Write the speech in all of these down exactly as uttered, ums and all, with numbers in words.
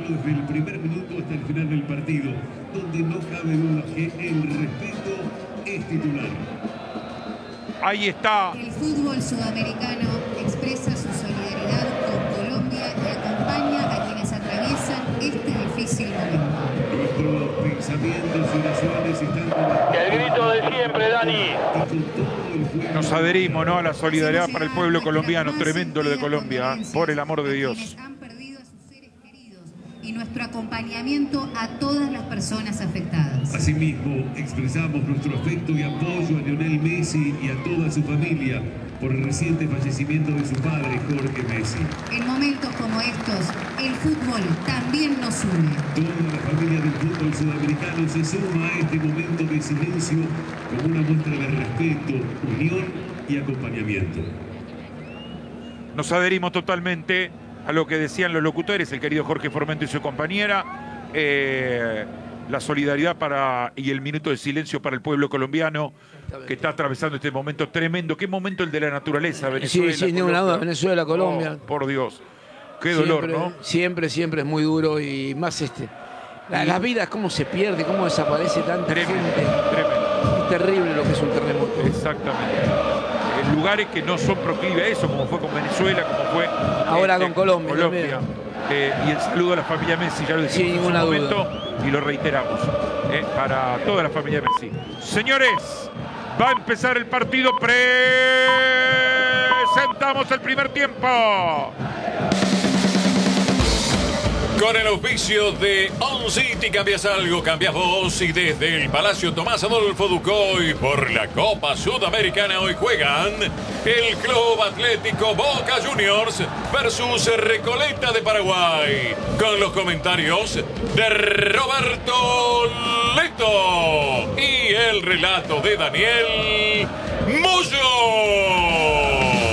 desde el primer minuto hasta el final del partido, donde no cabe duda que el respeto es titular. Ahí está. El fútbol sudamericano expresa su solidaridad con Colombia y acompaña a quienes atraviesan este difícil momento. Nuestros pensamientos y oraciones están con el grito de siempre, Dani. Nos adherimos, ¿no?, a la solidaridad para el pueblo colombiano. Tremendo lo de Colombia, ¿eh? Por el amor de Dios. Han perdido a sus seres queridos y nuestro acompañamiento a todas las personas afectadas. Asimismo, expresamos nuestro afecto y apoyo a Lionel Messi y a toda su familia por el reciente fallecimiento de su padre, Jorge Messi. En momentos como estos, el fútbol también nos une. Toda la familia del fútbol sudamericano se suma a este momento de silencio como una muestra de respeto, unión y acompañamiento. Nos adherimos totalmente a lo que decían los locutores, el querido Jorge Formento y su compañera. Eh, la solidaridad para y el minuto de silencio para el pueblo colombiano que está atravesando este momento tremendo. ¿Qué momento el de la naturaleza? Venezuela, sí, sin ninguna duda, Venezuela, Colombia. Oh, por Dios, qué dolor, siempre, ¿no? Siempre, siempre es muy duro y más este. La, las vidas, cómo se pierde, cómo desaparece tanta Tremendo, gente. tremendo. Es terrible lo que es un terremoto. Exactamente. En lugares que no son proclives a eso, como fue con Venezuela, como fue ahora este, con Colombia. Colombia. Eh, y el saludo a la familia Messi, ya lo decimos Sin en ninguna su momento duda. y lo reiteramos, eh, para toda la familia Messi. Señores, va a empezar el partido. Presentamos el primer tiempo. Con el auspicio de On City, cambias algo, cambias vos. Y desde el Palacio Tomás Adolfo Ducoy, por la Copa Sudamericana, hoy juegan el Club Atlético Boca Juniors versus Recoleta de Paraguay. Con los comentarios de Roberto Leto y el relato de Daniel Moyo.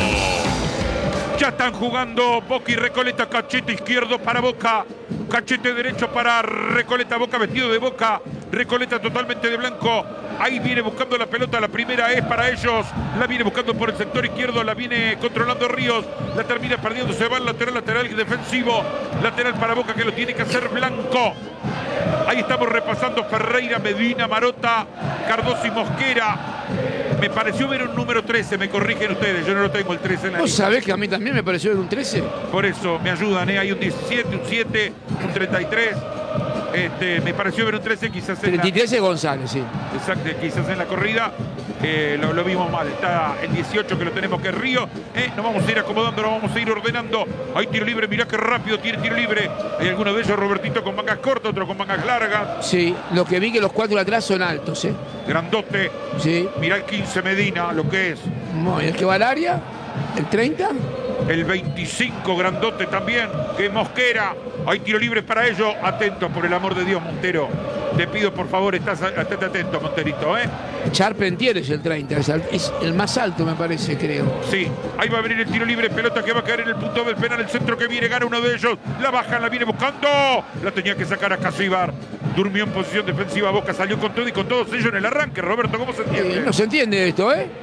Ya están jugando Boca y Recoleta. Cachete izquierdo para Boca, cachete derecho para Recoleta. Boca vestido de Boca, Recoleta totalmente de blanco. Ahí viene buscando la pelota, la primera es para ellos. La viene buscando por el sector izquierdo, la viene controlando Ríos. La termina perdiendo, se va al lateral, lateral defensivo. Lateral para Boca que lo tiene que hacer Blanco. Ahí estamos repasando Ferreira, Medina, Marota, Cardoso y Mosquera. Me pareció ver un número trece, me corrigen ustedes, yo no lo tengo el trece en la ¿Vos lista. sabés que a mí también me pareció ver un trece? Por eso, me ayudan, ¿eh? Hay un diecisiete, un siete, un treinta y tres. Este, me pareció ver un trece, quizás en treinta y tres la... es González, sí. Exacto, quizás en la corrida eh, lo, lo vimos mal. Está el dieciocho que lo tenemos, que es Río. Eh, nos vamos a ir acomodando, nos vamos a ir ordenando. Hay tiro libre, mirá qué rápido tiene tiro libre. Hay algunos de ellos, Robertito, con mangas cortas, otro con mangas largas. Sí, lo que vi que los cuatro de atrás son altos, ¿eh? Grandote. Sí. Mirá el quince Medina, lo que es. Muy, el que va al área, el treinta. El veinticinco grandote también, que es Mosquera. Hay tiro libre para ellos. Atento, por el amor de Dios, Montero. Te pido, por favor, estás, estate atento, Monterito, ¿eh? Charpentier es el treinta, es, al- es el más alto, me parece, creo. Sí, ahí va a venir el tiro libre, pelota que va a caer en el punto del penal, el centro que viene, gana uno de ellos, la baja, la viene buscando, la tenía que sacar a Casíbar, durmió en posición defensiva, Boca salió con todo y con todos ellos en el arranque. Roberto, ¿cómo se entiende? Eh, no se entiende esto, ¿eh?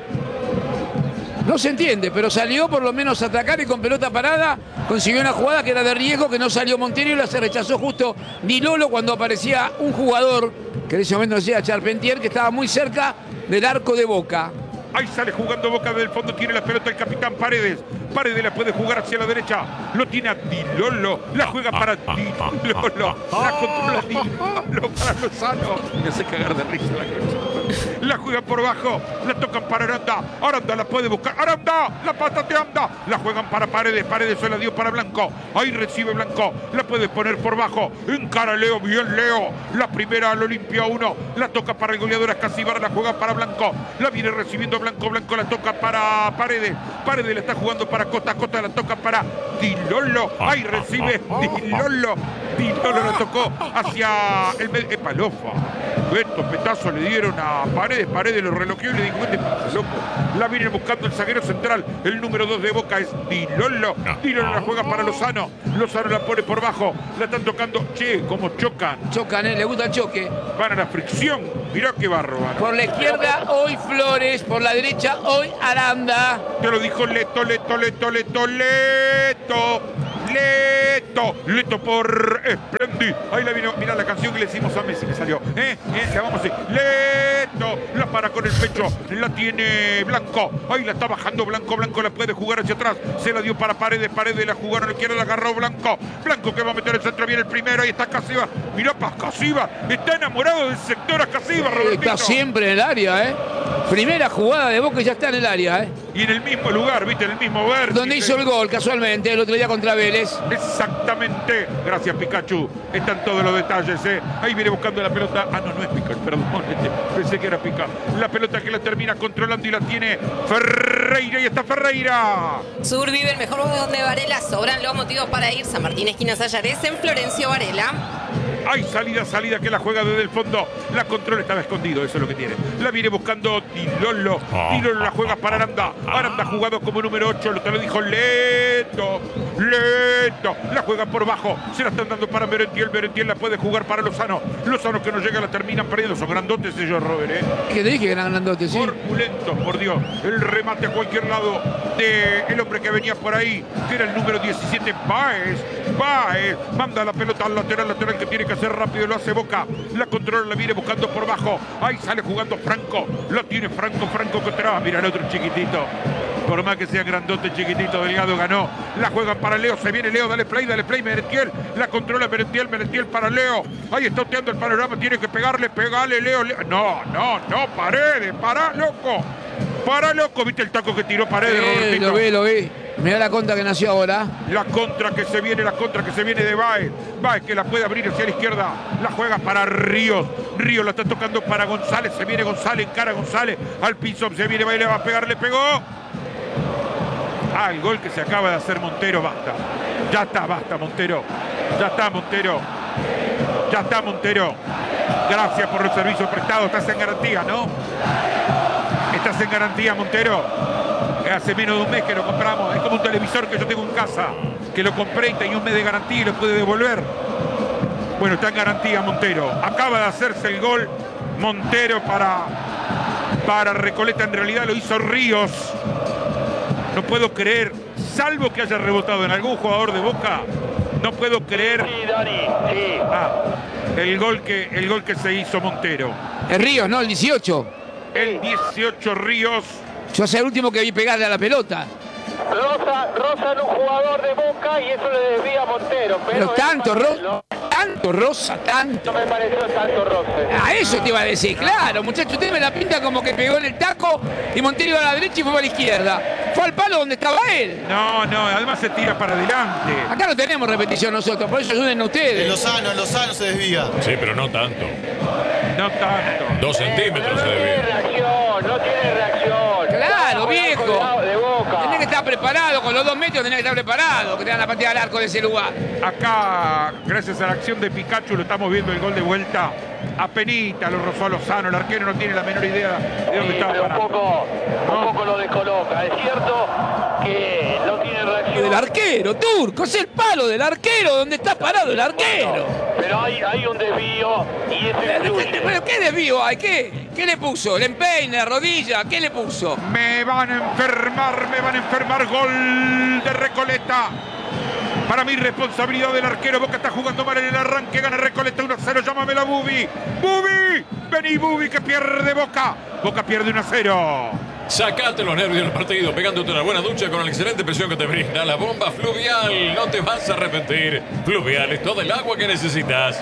No se entiende, pero salió por lo menos a atacar y con pelota parada consiguió una jugada que era de riesgo, que no salió Montero y la se rechazó justo Di Lolo cuando aparecía un jugador que en ese momento decía Charpentier, que estaba muy cerca del arco de Boca. Ahí sale jugando Boca del fondo, tiene la pelota el capitán Paredes. Paredes la puede jugar hacia la derecha. Lo tiene a Di Lolo. La juega para Di Lolo. La controla Di Lolo para Lozano. Me hace cagar de risa la cosa. La juegan por bajo. La tocan para Aranda. Aranda la puede buscar. Aranda. La pata de Anda. La juegan para Paredes. Paredes se la dio para Blanco. Ahí recibe Blanco. La puede poner por bajo. Encara Leo. Bien Leo. La primera lo limpia uno. La toca para el goleador Casíbar. La juega para Blanco. La viene recibiendo Blanco. Blanco la toca para Paredes. Paredes la está jugando para Costa. Costa la toca para Di Lolo. Ahí recibe Di Lolo. Di Lolo la tocó hacia el medio. ¡Epa, lofa! Estos petazos le dieron a Paredes. Paredes lo relojeó y le dijo: ¿qué te pasa, loco? La viene buscando el zaguero central. El número dos de Boca es Di Lolo. Di Lolo la juega para Lozano. Lozano la pone por bajo. La están tocando. Che, cómo chocan. Chocan, ¿eh? Le gusta el choque. Van a la fricción. Mirá qué bárbaro. Por la izquierda hoy Flores, por la derecha hoy Aranda. Te lo dijo Leto, Leto, Leto, Leto, Leto. Leto. Leto por Esplendor. Di. Ahí la vino, mira la canción que le hicimos a Messi, que salió. ¿Eh? ¿Eh? La vamos a ir. Leto. La para con el pecho. La tiene Blanco. Ahí la está bajando Blanco. Blanco la puede jugar hacia atrás. Se la dio para Paredes. Paredes la jugaron a la izquierda. La agarró Blanco. Blanco que va a meter el centro. Viene el primero. Ahí está Casiva. Mirá para Casiva. Está enamorado del sector a Casiva, Robertito. Está siempre en el área, ¿eh? Primera jugada de Boca y ya está en el área, ¿eh? Y en el mismo lugar, ¿viste? En el mismo vértice. Donde hizo el gol, casualmente, el otro día contra Vélez. Exactamente. Gracias, Pikachu. Están todos los detalles, ¿eh? Ahí viene buscando la pelota. Ah, no, no es Pikachu, perdón. Pensé que era Pikachu. La pelota que la termina controlando y la tiene Ferreira. Y está Ferreira. Sur vive el mejor bodegón de Varela. Sobran los motivos para ir. San Martín, esquina Sayares, en Florencio Varela. Hay salida, salida que la juega desde el fondo. La controla, estaba escondido, eso es lo que tiene. La viene buscando Tilolo. Tilolo la juega para Aranda. Aranda jugado como número ocho, lo te lo dijo Leto. Leto. La juega por bajo. Se la están dando para Merentiel. Merentiel la puede jugar para Lozano. Lozano que no llega, la terminan perdiendo. Son grandotes ellos, Robert, ¿eh? Que te dije que eran grandotes, sí. Corpulentos, por Dios. El remate a cualquier lado de el hombre que venía por ahí, que era el número diecisiete, Baez. Baez. Manda la pelota al lateral, lateral que tiene que hacer rápido, lo hace Boca. La controla, la viene buscando por bajo. Ahí sale jugando Franco. Lo tiene Franco, Franco que traba. Mira el otro chiquitito. Por más que sea grandote, chiquitito, Delgado ganó. La juegan para Leo. Se viene Leo. Dale play, dale play. Merentiel. La controla Merentiel. Merentiel para Leo. Ahí está oteando el panorama. Tiene que pegarle. Pegale, Leo. Leo. No, no, no. Paredes. Pará, loco. Pará, loco. ¿Viste el taco que tiró Paredes, Eh, Robertito? lo vi, lo vi. Mirá la contra que nació ahora. La contra que se viene, la contra que se viene de Baez. Baez que la puede abrir hacia la izquierda. La juega para Ríos. Ríos la está tocando para González. Se viene González, encara González. Al piso se viene Baez, le va a pegar, le pegó. Ah, el gol que se acaba de hacer Montero, basta. Ya está, basta, Montero. Ya está, Montero. Ya está, Montero. Gracias por los servicios prestados. Estás en garantía, ¿no? Estás en garantía, Montero. Hace menos de un mes que lo compramos. Es como un televisor que yo tengo en casa, que lo compré y tenía un mes de garantía y lo puede devolver. Bueno, está en garantía Montero. Acaba de hacerse el gol Montero para, para Recoleta. En realidad lo hizo Ríos. No puedo creer, salvo que haya rebotado en algún jugador de Boca, no puedo creer. Sí, Dani, sí. Ah, el gol que, el gol que se hizo Montero. El Ríos, ¿no? El dieciocho. El dieciocho Ríos. Yo soy el último que vi pegarle a la pelota. Rosa, Rosa en un jugador de Boca y eso le desvía a Montero. Pero, Pero tanto, él- Rosa, no, tanto, Rosa, tanto. no me pareció tanto Rosa. A eso te iba a decir, claro, muchacho, usted me la pinta como que pegó en el taco y Montero iba a la derecha y fue para la izquierda. Fue al palo donde estaba él. No, no, además se tira para adelante. Acá no tenemos repetición nosotros, por eso ayuden En ustedes. Lozano, en Lozano se desvía. Sí, pero no tanto. No tanto. Dos centímetros No se tiene debe. reacción, no tiene reacción. Claro, Con el viejo. arco de, de Boca. Tenés que estar preparado, con los dos metros tenés que estar preparado, que te van a patear al arco de ese lugar. Acá, gracias a la acción de Pikachu, lo estamos viendo el gol de vuelta. Apenita lo rozó a Lozano. El arquero no tiene la menor idea de dónde Sí, estaba pero un parado. poco, No. un poco lo descoloca. Es cierto que no tiene reacción. Del arquero, Turco, es el palo del arquero, donde está parado el arquero. Pero hay, hay un desvío y eso influye. Bueno, ¿qué desvío hay? ¿Qué? ¿Qué le puso? ¿Le empeine, rodilla? ¿Qué le puso? Me van a enfermar, me van a enfermar. Gol de Recoleta. Para mí, responsabilidad del arquero. Boca está jugando mal en el arranque. Gana Recoleta uno a cero. Llámamela, Bubi. ¡Bubi! Vení, Bubi, que pierde Boca. Boca pierde uno a cero. Sacate los nervios del partido pegándote una buena ducha con la excelente presión que te brinda la bomba Fluvial. No te vas a arrepentir. Fluvial es todo el agua que necesitas.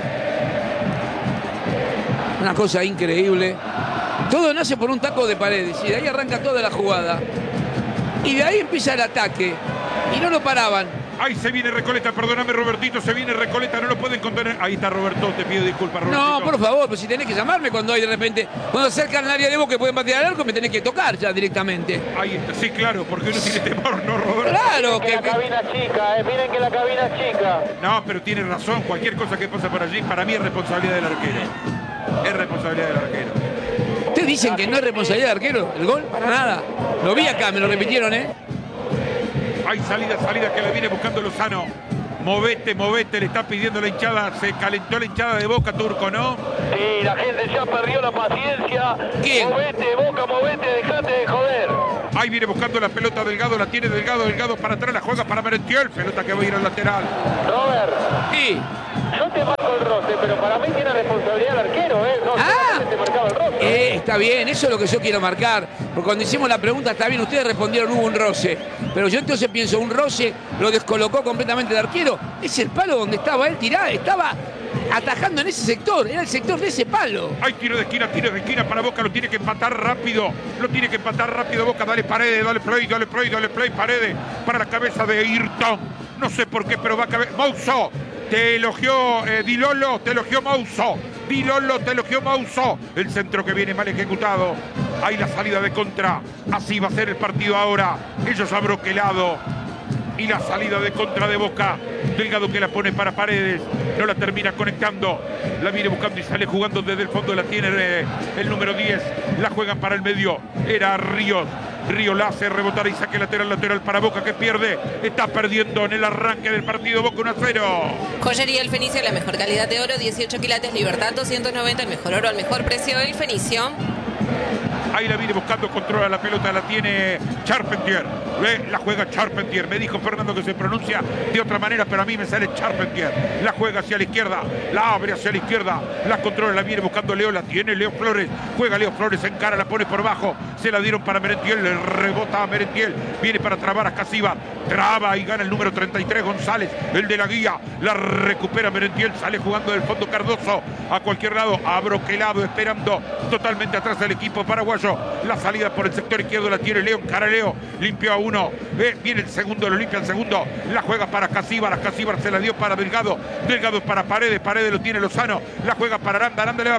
Una cosa increíble. Todo nace por un taco de Paredes y de ahí arranca toda la jugada. Y de ahí empieza el ataque. Y no lo paraban. Ahí se viene Recoleta, perdóname Robertito, se viene Recoleta, no lo pueden contener. Ahí está Roberto, te pido disculpas, Robertito. No, por favor, pues si tenés que llamarme cuando hay de repente, cuando acercan al área de Boca que pueden patear al arco, me tenés que tocar ya directamente. Ahí está, sí, claro, porque uno tiene temor, ¿no, Roberto? Claro, Que que, la que- cabina es chica, eh. Miren que la cabina es chica. No, pero tiene razón, cualquier cosa que pasa por allí, para mí es responsabilidad del arquero. Es responsabilidad del arquero. ustedes dicen que no es responsabilidad del arquero, el gol, para nada. Lo vi acá, me lo repitieron, ¿eh? Hay salida, salida que la viene buscando Lozano. Movete, movete, le está pidiendo la hinchada. Se calentó la hinchada de Boca, Turco, ¿no? Sí, la gente ya perdió la paciencia. ¿Quién? Movete, Boca, movete, dejate de joder. Ahí viene buscando la pelota Delgado, la tiene Delgado, Delgado para atrás, la juega para Merentiel. Pelota que va a ir al lateral. Robert, Sí. yo te marco roce, pero para mí tiene responsabilidad el arquero, ¿eh? No, Ah. solamente marcaba el roce. Eh, está bien, eso es lo que yo quiero marcar. Porque cuando hicimos la pregunta, está bien, ustedes respondieron hubo un roce. Pero yo entonces pienso, un roce lo descolocó completamente el arquero. Es el palo donde estaba él tirado, estaba atajando en ese sector, era el sector de ese palo. Hay tiro de esquina, tiro de esquina para Boca, lo tiene que empatar rápido, lo tiene que empatar rápido Boca, dale Paredes, dale play, dale play, dale play, Paredes, para la cabeza de Ayrton, no sé por qué, pero va a caber, Mouso, te elogió eh, Di Lollo, te elogió Mouso, Di Lollo, te elogió Mouso, el centro que viene mal ejecutado, ahí la salida de contra, así va a ser el partido ahora, ellos abroquelado. Y la salida de contra de Boca. Delgado que la pone para Paredes. No la termina conectando. La viene buscando y sale jugando desde el fondo. La tiene eh, el número diez. La juegan para el medio. Era Ríos. Ríos la hace rebotar y saque lateral, lateral para Boca que pierde. Está perdiendo en el arranque del partido Boca uno a cero. Joyería El Fenicio, la mejor calidad de oro, dieciocho quilates, Libertad doscientos noventa, el mejor oro al mejor precio. El Fenicio. Ahí la viene buscando, controla la pelota, la tiene Charpentier. ¿Ve? La juega Charpentier. Me dijo Fernando que se pronuncia de otra manera, pero a mí me sale Charpentier. La juega hacia la izquierda, la abre hacia la izquierda, la controla, la viene buscando Leo, la tiene Leo Flores. Juega Leo Flores, encara, la pone por bajo. Se la dieron para Merentiel, le rebota a Merentiel. Viene para trabar a Casiva. Traba y gana el número treinta y tres González, el de la guía. La recupera Merentiel, sale jugando del fondo Cardoso. A cualquier lado, abroquelado, esperando totalmente atrás del equipo paraguayo. La salida por el sector izquierdo la tiene Leo, encara Leo, limpió a uno, eh, viene el segundo, lo limpia el segundo, la juega para Casíbar, Casíbar se la dio para Delgado, Delgado para Paredes, Paredes lo tiene Lozano, la juega para Aranda, Aranda le va a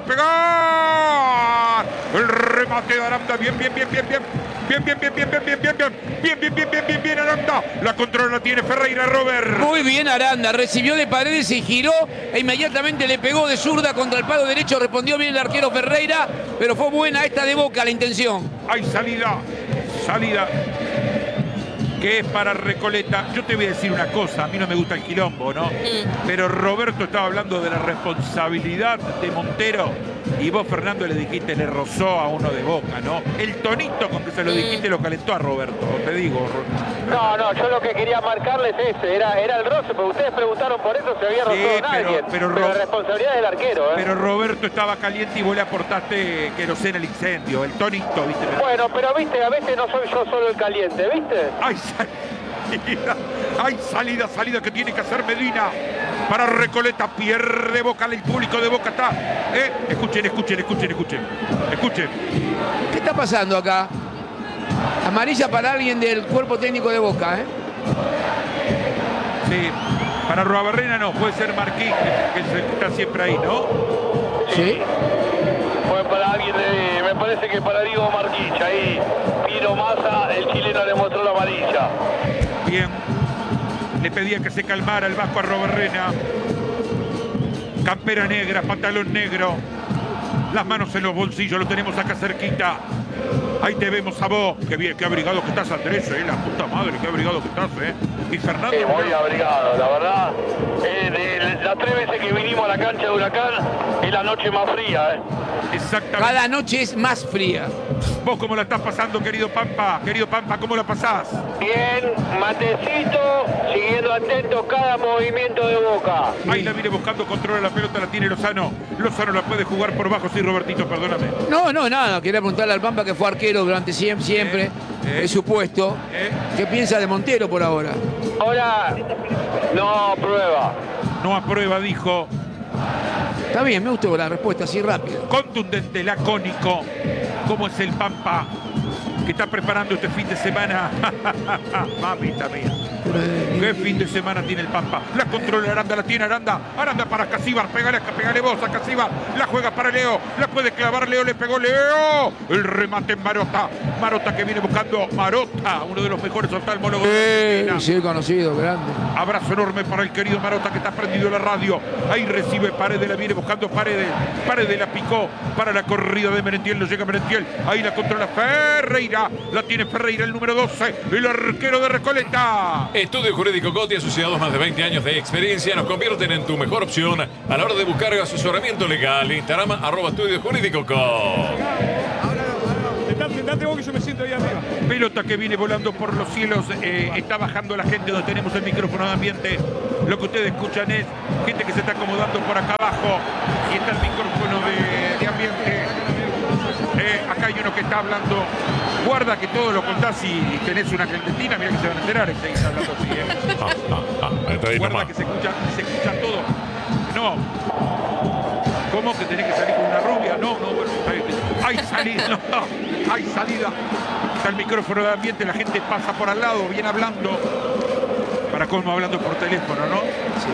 pegar, el remate de Aranda, bien, bien, bien, bien, bien, bien, bien, bien, bien, bien, bien, bien, bien, bien, bien, bien, bien, bien, bien, Aranda, la controla la tiene Ferreira, Robert. Muy bien Aranda, recibió de Paredes y giró e inmediatamente le pegó de zurda contra el palo derecho, respondió bien el arquero Ferreira, pero fue buena esta de Boca la intención. Hay salida, salida que es para Recoleta. Yo te voy a decir una cosa, a mí no me gusta el quilombo, ¿no? Mm. Pero Roberto estaba hablando de la responsabilidad de Montero y vos, Fernando, le dijiste, le rozó a uno de Boca, ¿no? El tonito con que se lo dijiste lo calentó a Roberto, te digo. No, no, yo lo que quería marcarles es ese, era, era el roce, porque ustedes preguntaron por eso si había rozado sí, a alguien. Pero, pero, pero la responsabilidad del arquero, ¿eh? Pero Roberto estaba caliente y vos le aportaste queroseno al incendio, el tonito, ¿viste? Bueno, pero viste, a veces no soy yo solo el caliente, ¿viste? Hay salida, hay salida, salida que tiene que hacer Medina. Para Recoleta, pierde Boca, el público de Boca está. ¿Eh? Escuchen, escuchen, escuchen, escuchen. Escuchen. ¿Qué está pasando acá? Amarilla para alguien del cuerpo técnico de Boca, ¿eh? Sí, para Roabarrena no, puede ser Marquín, que, que está siempre ahí, ¿no? Sí. Fue para alguien de, me parece que para Diego Marquich, ahí Pino Massa, el chileno le mostró la amarilla. Bien. Le pedía que se calmara el vasco a Robarrena. Campera negra, pantalón negro. Las manos en los bolsillos, lo tenemos acá cerquita. Ahí te vemos a vos. Qué bien, qué abrigado que estás, Andrés, eh. La puta madre, qué abrigado que estás, eh. Y Fernando. Sí, muy abrigado, la verdad. Eh, de las tres veces que vinimos a la cancha de Huracán, es la noche más fría, eh. Exactamente. Cada noche es más fría. ¿Vos cómo la estás pasando, querido Pampa? Querido Pampa, ¿cómo la pasás? Bien, matecito, siguiendo atento cada movimiento de Boca. Ahí la viene buscando, controla la pelota, la tiene Lozano. Lozano la puede jugar por bajo, sí, Robertito, perdóname. No, no, nada. Quería preguntarle al Pampa, que fue arquero durante siempre, siempre eh, eh, es su puesto. Eh. ¿Qué piensa de Montero por ahora? Ahora, no aprueba. No aprueba, dijo. Está bien, me gustó la respuesta así rápida. Contundente, lacónico. ¿Cómo es el Pampa que está preparando este fin de semana? Mamita mía. ¿Qué fin de semana tiene el Pampa? La controla Aranda, la tiene Aranda. Aranda para Casíbar, pegale, pegale vos a Casíbar. La juega para Leo, la puede clavar Leo, le pegó Leo. El remate en Marota. Marota que viene buscando Marota, uno de los mejores oftalmólogos de Argentina. Sí, conocido, grande. Abrazo enorme para el querido Marota que está prendido la radio. Ahí recibe Paredes, la viene buscando Paredes. Paredes la picó para la corrida de Merentiel, no llega Merentiel. Ahí la controla Ferreira, la tiene Ferreira, el número doce, el arquero de Recoleta. Estudio Jurídico Coti, asociados más de veinte años de experiencia, nos convierten en tu mejor opción a la hora de buscar asesoramiento legal. Instagram, arroba Estudio Jurídico Coti. Ahora, ahora Sentate, sentate vos que yo me siento ahí arriba. Pelota que viene volando por los cielos. Eh, está bajando la gente donde tenemos el micrófono de ambiente. Lo que ustedes escuchan es gente que se está acomodando por acá abajo. Y está el micrófono de, de ambiente. Eh, acá hay uno que está hablando. Guarda que todo lo contás y tenés una clandestina. Mira que se van a enterar. Y seguís hablando así, ¿eh? Ah, ah, ah, está ahí Guarda nomás. que se escucha, se escucha todo. No. ¿Cómo que tenés que salir con una rubia? No, no, bueno, está bien. Hay salida, no, hay salida. Está el micrófono de ambiente, la gente pasa por al lado, viene hablando. Para colmo hablando por teléfono, ¿no? Sí.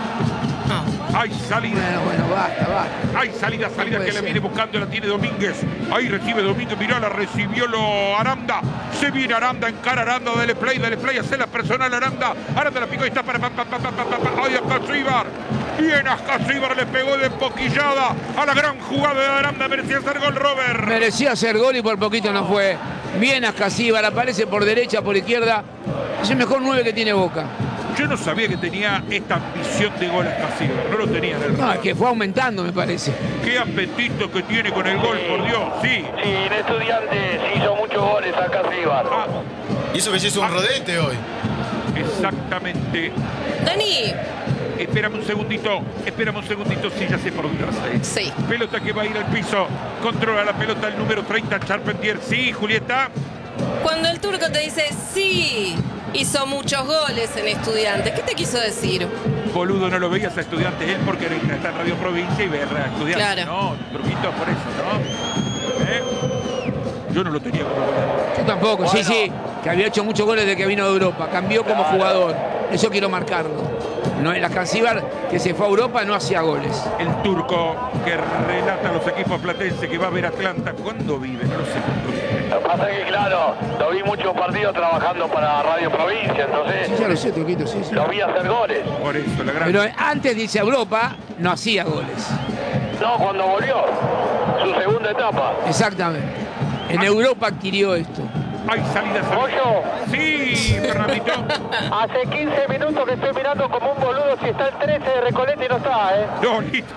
Hay salida. Bueno, bueno, basta, basta. Hay salida, salida No que puede la ser. viene buscando, la tiene Domínguez. Ahí recibe Domínguez, mirá, la recibió lo Aranda. Se viene Aranda, encara Aranda, dale play, dale play, hace la personal Aranda. Aranda la picó y está para pa, pa, pa, pa, pa, pa, pa. Ay, Ascasíbar. Bien, Ascasíbar le pegó de empoquillada a la gran jugada de Aranda. Merecía hacer gol, Robert. Merecía hacer gol y por poquito no fue. Bien Ascasíbar, aparece por derecha, por izquierda. Es el mejor nueve que tiene Boca. Yo no sabía que tenía esta ambición de gol Ascasíbar. No lo tenía en el No, radar. es que fue aumentando, me parece. Qué apetito que tiene con el gol, por Dios. Sí. Sí, en Estudiantes hizo muchos goles acá arriba. Ah, Y eso que se hizo un rodete hoy. exactamente. Dani, Espérame un segundito, espérame un segundito, sí, ya sé por dónde vas a ir. sí. Pelota que va a ir al piso, controla la pelota el número treinta, Charpentier. Sí, Julieta. Cuando el turco te dice sí, hizo muchos goles en Estudiantes, ¿qué te quiso decir? Boludo, no lo veías a Estudiantes, él porque está en Radio Provincia y ve a Estudiantes. Claro. No, truquito por eso, ¿no? ¿Eh? Yo no lo tenía como goleador. Yo tampoco, sí, sí, que había hecho muchos goles desde que vino de Europa. Cambió como jugador. Eso quiero marcarlo. No, el Ascasíbar, que se fue a Europa, no hacía goles. El turco que relata a los equipos platenses que va a ver Atlanta. ¿Cuándo vive? No lo sé cuándo vive. Lo que pasa es que, claro, lo vi muchos partidos trabajando para Radio Provincia, Sí, entonces ya lo sé, Toquito, sí, sí. lo vi hacer goles. Por eso, la gran... Pero antes de irse a Europa, no hacía goles. No, cuando volvió, su segunda etapa. Exactamente. En Europa adquirió esto. Hay salida, salida. Pollo, Sí, Fernandito. hace quince minutos que estoy mirando como un boludo si está el trece de Recoleta y no está, ¿eh? No, listo.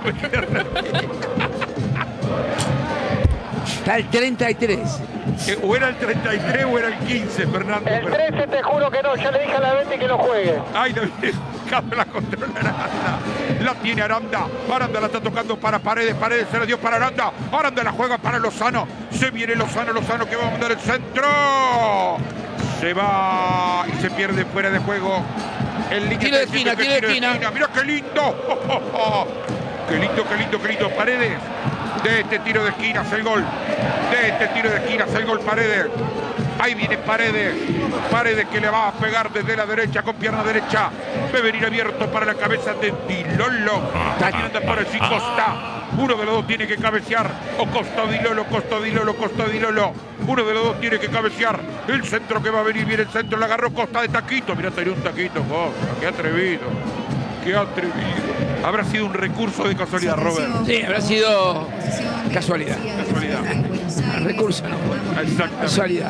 Está el treinta y tres. Eh, O era el treinta y tres o era el quince, Fernando. El pero- trece te juro que no, ya le dije a la Betty que lo juegue. Ay, la viene buscando la controla Aranda. La tiene Aranda. Aranda la está tocando para Paredes. Paredes se la dio para Aranda. Aranda la juega para Lozano. Se viene Lozano. Lozano que va a mandar el centro. Se va y se pierde fuera de juego. El línea Tiro de está diciendo esquina, que tiro de esquina. Mira qué lindo. Qué lindo, qué lindo, qué lindo. Paredes. De este tiro de esquina hace el gol. De este tiro de esquina hace el gol Paredes. Ahí viene Paredes. Paredes que le va a pegar desde la derecha con pierna derecha. Debe venir abierto para la cabeza de Dilolo. Anda para el sí, Costa. Uno de los dos tiene que cabecear. O Costa o Dilolo, Costa o Dilolo, Costa o Dilolo. Uno de los dos tiene que cabecear. El centro que va a venir, viene el centro. Le agarró Costa de taquito. Mirá, tenía un taquito, Costa. Qué atrevido. Qué atrevido. Habrá sido un recurso de casualidad, Robert. Sí, habrá sido casualidad. Casualidad. Recurso no fue. Exactamente. Casualidad.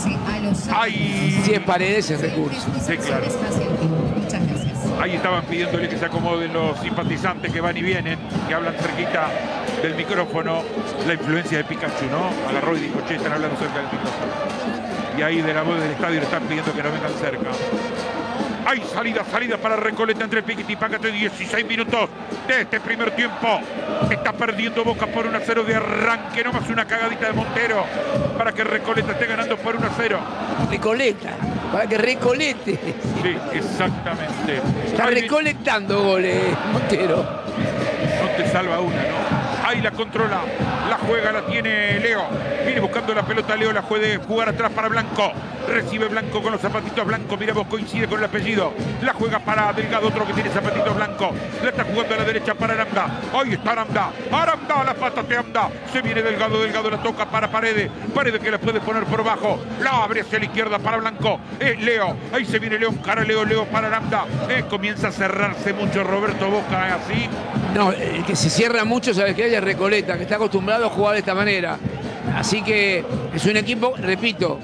Ay. Si es Paredes, es recurso. Sí, claro. Muchas gracias. Ahí estaban pidiéndole que se acomoden los simpatizantes que van y vienen, que hablan cerquita del micrófono. La influencia de Pikachu, ¿no? Agarró y dijo, che, están hablando cerca del micrófono. Y ahí de la voz del estadio le están pidiendo que no vengan cerca. Hay salida, salida para Recoleta entre Piquete y Pácate. dieciséis minutos de este primer tiempo. Está perdiendo Boca por uno a cero de arranque. Nomás una cagadita de Montero para que Recoleta esté ganando por uno a cero. Recoleta, para que recolete. Sí, exactamente. Está Ahí recolectando goles, Montero. no te salva una, ¿no? Ahí la controla, la juega, la tiene Leo. Viene buscando la pelota, Leo la puede jugar atrás para Blanco. Recibe Blanco con los zapatitos blancos. Mira vos, coincide con el apellido. La juega para Delgado, otro que tiene zapatitos blancos. La está jugando a la derecha para Aranda. Ahí está Aranda. Aranda, la pata te anda. Se viene Delgado, Delgado la toca para Paredes. Paredes que la puede poner por bajo. La abre hacia la izquierda para Blanco. Es Leo. Ahí se viene Leo, cara Leo, Leo para Aranda. Eh, comienza a cerrarse mucho Roberto Boca, ¿eh? Así. No, el que se cierra mucho, ¿sabes qué? Es Recoleta, que está acostumbrado a jugar de esta manera. Así que es un equipo, repito,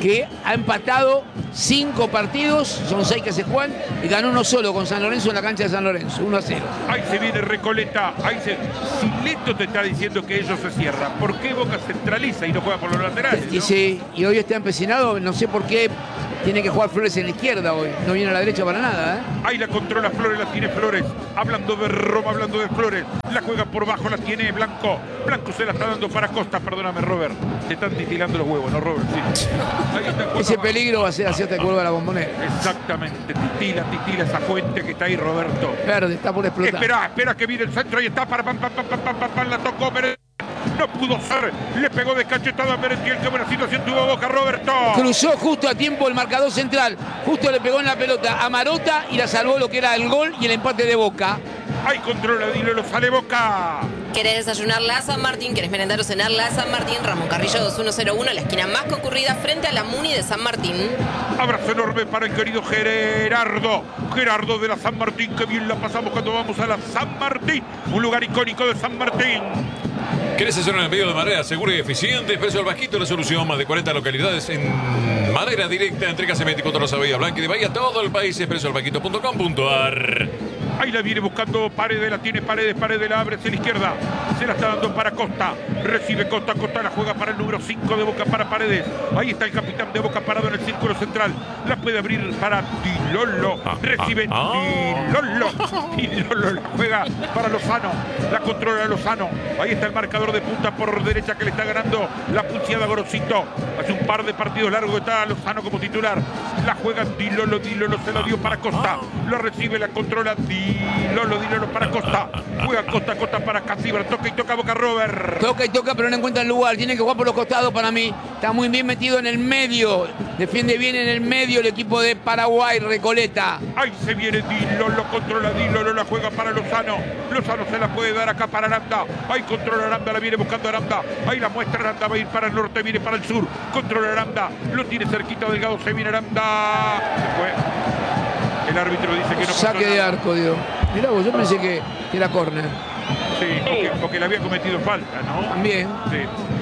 que ha empatado cinco partidos, son seis que se juegan, y ganó uno solo con San Lorenzo en la cancha de San Lorenzo, uno a cero. Ahí se viene Recoleta, ahí se... Si Leto te está diciendo que ellos se cierran, ¿por qué Boca centraliza y no juega por los laterales? Y, ¿no? sí, y hoy está empecinado, no sé por qué tiene que jugar Flores en la izquierda hoy, no viene a la derecha para nada, ¿eh? Ahí la controla Flores, la tiene Flores. Hablando de Roma, hablando de Flores. La juega por bajo, la tiene Blanco. Blanco se la está dando para Costa, perdóname, Robert. Te están titilando los huevos, ¿no, Robert? Sí. Ahí está, ese va. peligro va a ser hacia te cuelga la Bombonera. Exactamente, titila, titila esa fuente que está ahí, Roberto. Verde, está por explotar. Espera, espera que viene el centro, ahí está, para pam, pam, pam, pam, pam, pam, pam, la tocó, pero no pudo ser, le pegó de cachetada a Merentiel. Qué buena situación tuvo Boca, Roberto. Cruzó justo a tiempo el marcador central, justo le pegó en la pelota a Marota y la salvó lo que era el gol y el empate de Boca. Ahí controla Dilo, lo sale Boca. ¿Querés desayunar la San Martín? ¿Querés merendar o cenar la San Martín? Ramón Carrillo dos mil uno, la esquina más concurrida frente a la Muni de San Martín. Abrazo enorme para el querido Gerardo. Gerardo de la San Martín, que bien la pasamos cuando vamos a la San Martín, un lugar icónico de San Martín. ¿Querés hacer un envío de manera segura y eficiente? Precio al Vasquito, la solución. Más de cuarenta localidades en manera directa. Entregas en veinticuatro horas a Bahía Blanca y de Bahía todo el país. precio al vasquito punto com punto ar. Ahí la viene buscando Paredes, la tiene Paredes, Paredes la abre hacia la izquierda. Se la está dando para Costa. Recibe Costa, Costa la juega para el número cinco de Boca, para Paredes. Ahí está el capitán de Boca parado en el círculo central. La puede abrir para Dilolo. Recibe Dilolo. Dilolo la juega para Lozano. La controla Lozano. Ahí está el marcador de punta por derecha que le está ganando la pulseada Gorosito. Hace un par de partidos largos está Lozano como titular. La juega Dilolo, Dilolo se la dio para Costa. Lo recibe, la controla Dilolo. Dilolo, Dilolo para Costa. Juega Costa, Costa para Casibra. Toca y toca Boca, Robert. Toca y toca, pero no encuentra el lugar. Tiene que jugar por los costados para mí. Está muy bien metido en el medio. Defiende bien en el medio el equipo de Paraguay, Recoleta. Ahí se viene Dilolo, controla Dilolo, la juega para Lozano. Lozano se la puede dar acá para Aranda. Ahí controla Aranda, la viene buscando Aranda. Ahí la muestra Aranda, va a ir para el norte, viene para el sur. Controla Aranda, lo tiene cerquita Delgado, se viene Aranda. Se fue. El árbitro dice que no pasó Saque de nada. arco, Dios. Mirá vos, yo pensé que, que era córner. Sí, porque, porque le había cometido falta, ¿no? También. Sí.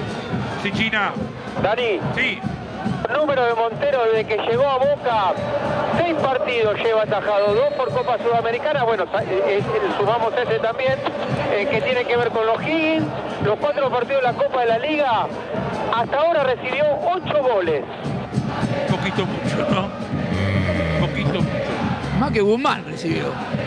Sí, China. Dani, Sí. el número de Montero desde que llegó a Boca, seis partidos lleva atajado, dos por Copa Sudamericana, bueno, eh, eh, sumamos ese también, eh, que tiene que ver con los Higgins, los cuatro partidos de la Copa de la Liga, hasta ahora recibió ocho goles. Poquito mucho, ¿no? Poquito mucho. Más que Guzmán recibió.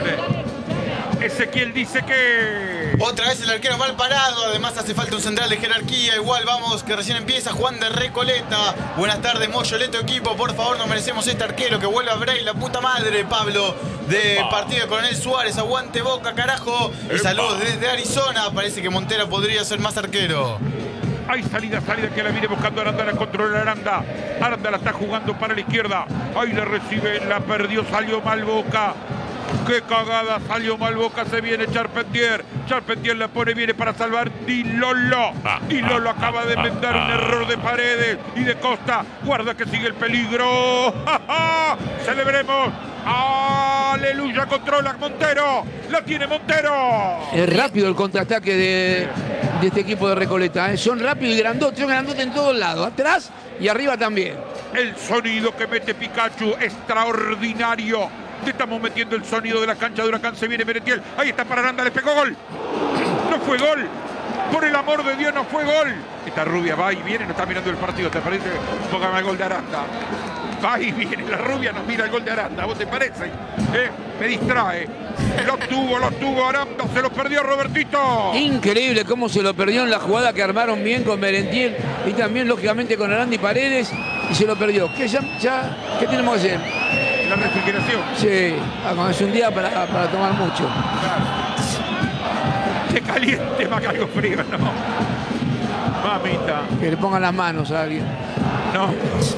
Sí. Ezequiel dice que... Otra vez el arquero mal parado, además hace falta un central de jerarquía. Igual vamos, que recién empieza Juan de Recoleta. Buenas tardes, Moyo, Leto, equipo. Por favor, nos merecemos este arquero que vuelva a Bray, la puta madre, Pablo. De partido de Coronel Suárez, aguante Boca, carajo. Y saludos desde Arizona. Parece que Montero podría ser más arquero. Hay salida, salida que la viene buscando Aranda, la controla Aranda. Aranda la está jugando para la izquierda. Ahí la recibe, la perdió, salió mal Boca. Qué cagada, salió mal Boca, se viene Charpentier. Charpentier la pone, viene para salvar Dilolo. Dilolo acaba de enmendar un error de Paredes y de Costa. Guarda que sigue el peligro. ¡Ja, ja! Celebremos. Aleluya, controla Montero. La tiene Montero. Es rápido el contraataque de, de este equipo de Recoleta. ¿eh? Son rápidos y grandotes, son grandotes en todos lados. Atrás y arriba también. El sonido que mete Pikachu, extraordinario. Te estamos metiendo el sonido de la cancha de Huracán. Se viene Merentiel. Ahí está para Aranda, le pegó gol. No fue gol. Por el amor de Dios, no fue gol. Esta rubia va y viene, no está mirando el partido. ¿Te parece? Póngame el gol de Aranda. Va y viene, la rubia nos mira el gol de Aranda. ¿Vos te parece? ¿Eh? Me distrae. Lo tuvo, lo tuvo Aranda. Se lo perdió Robertito. Increíble cómo se lo perdió en la jugada que armaron bien con Merentiel y también, lógicamente, con Aranda y Paredes. Y se lo perdió. ¿Qué, ya, ya, ¿qué tenemos que hacer? La refrigeración. Sí, es un día para, para tomar mucho. Qué caliente, más que algo frío, no. Mamita. Que le pongan las manos a alguien. No.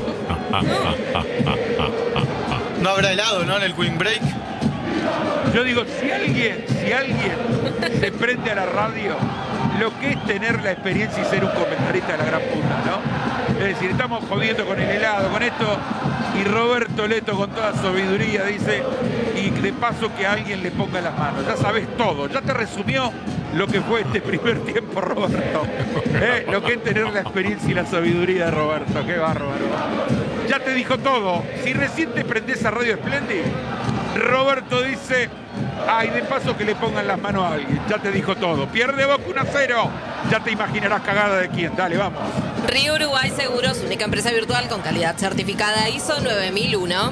No habrá helado, ¿no? En el Queen Break. Yo digo, si alguien, si alguien se prende a la radio, lo que es tener la experiencia y ser un comentarista de la gran puta, ¿no? Es decir, estamos jodiendo con el helado, con esto, y Roberto Leto con toda sabiduría dice, y de paso que alguien le ponga las manos. Ya sabes todo, ya te resumió lo que fue este primer tiempo, Roberto. ¿Eh? Lo que es tener la experiencia y la sabiduría de Roberto, qué bárbaro. Ya te dijo todo. Si recién te prendés a Radio Splendid, Roberto dice, ay, de paso que le pongan las manos a alguien. Ya te dijo todo. Pierde Boca uno a cero. Ya te imaginarás cagada de quién. Dale, vamos. Río Uruguay Seguros, única empresa virtual con calidad certificada I S O nueve mil uno.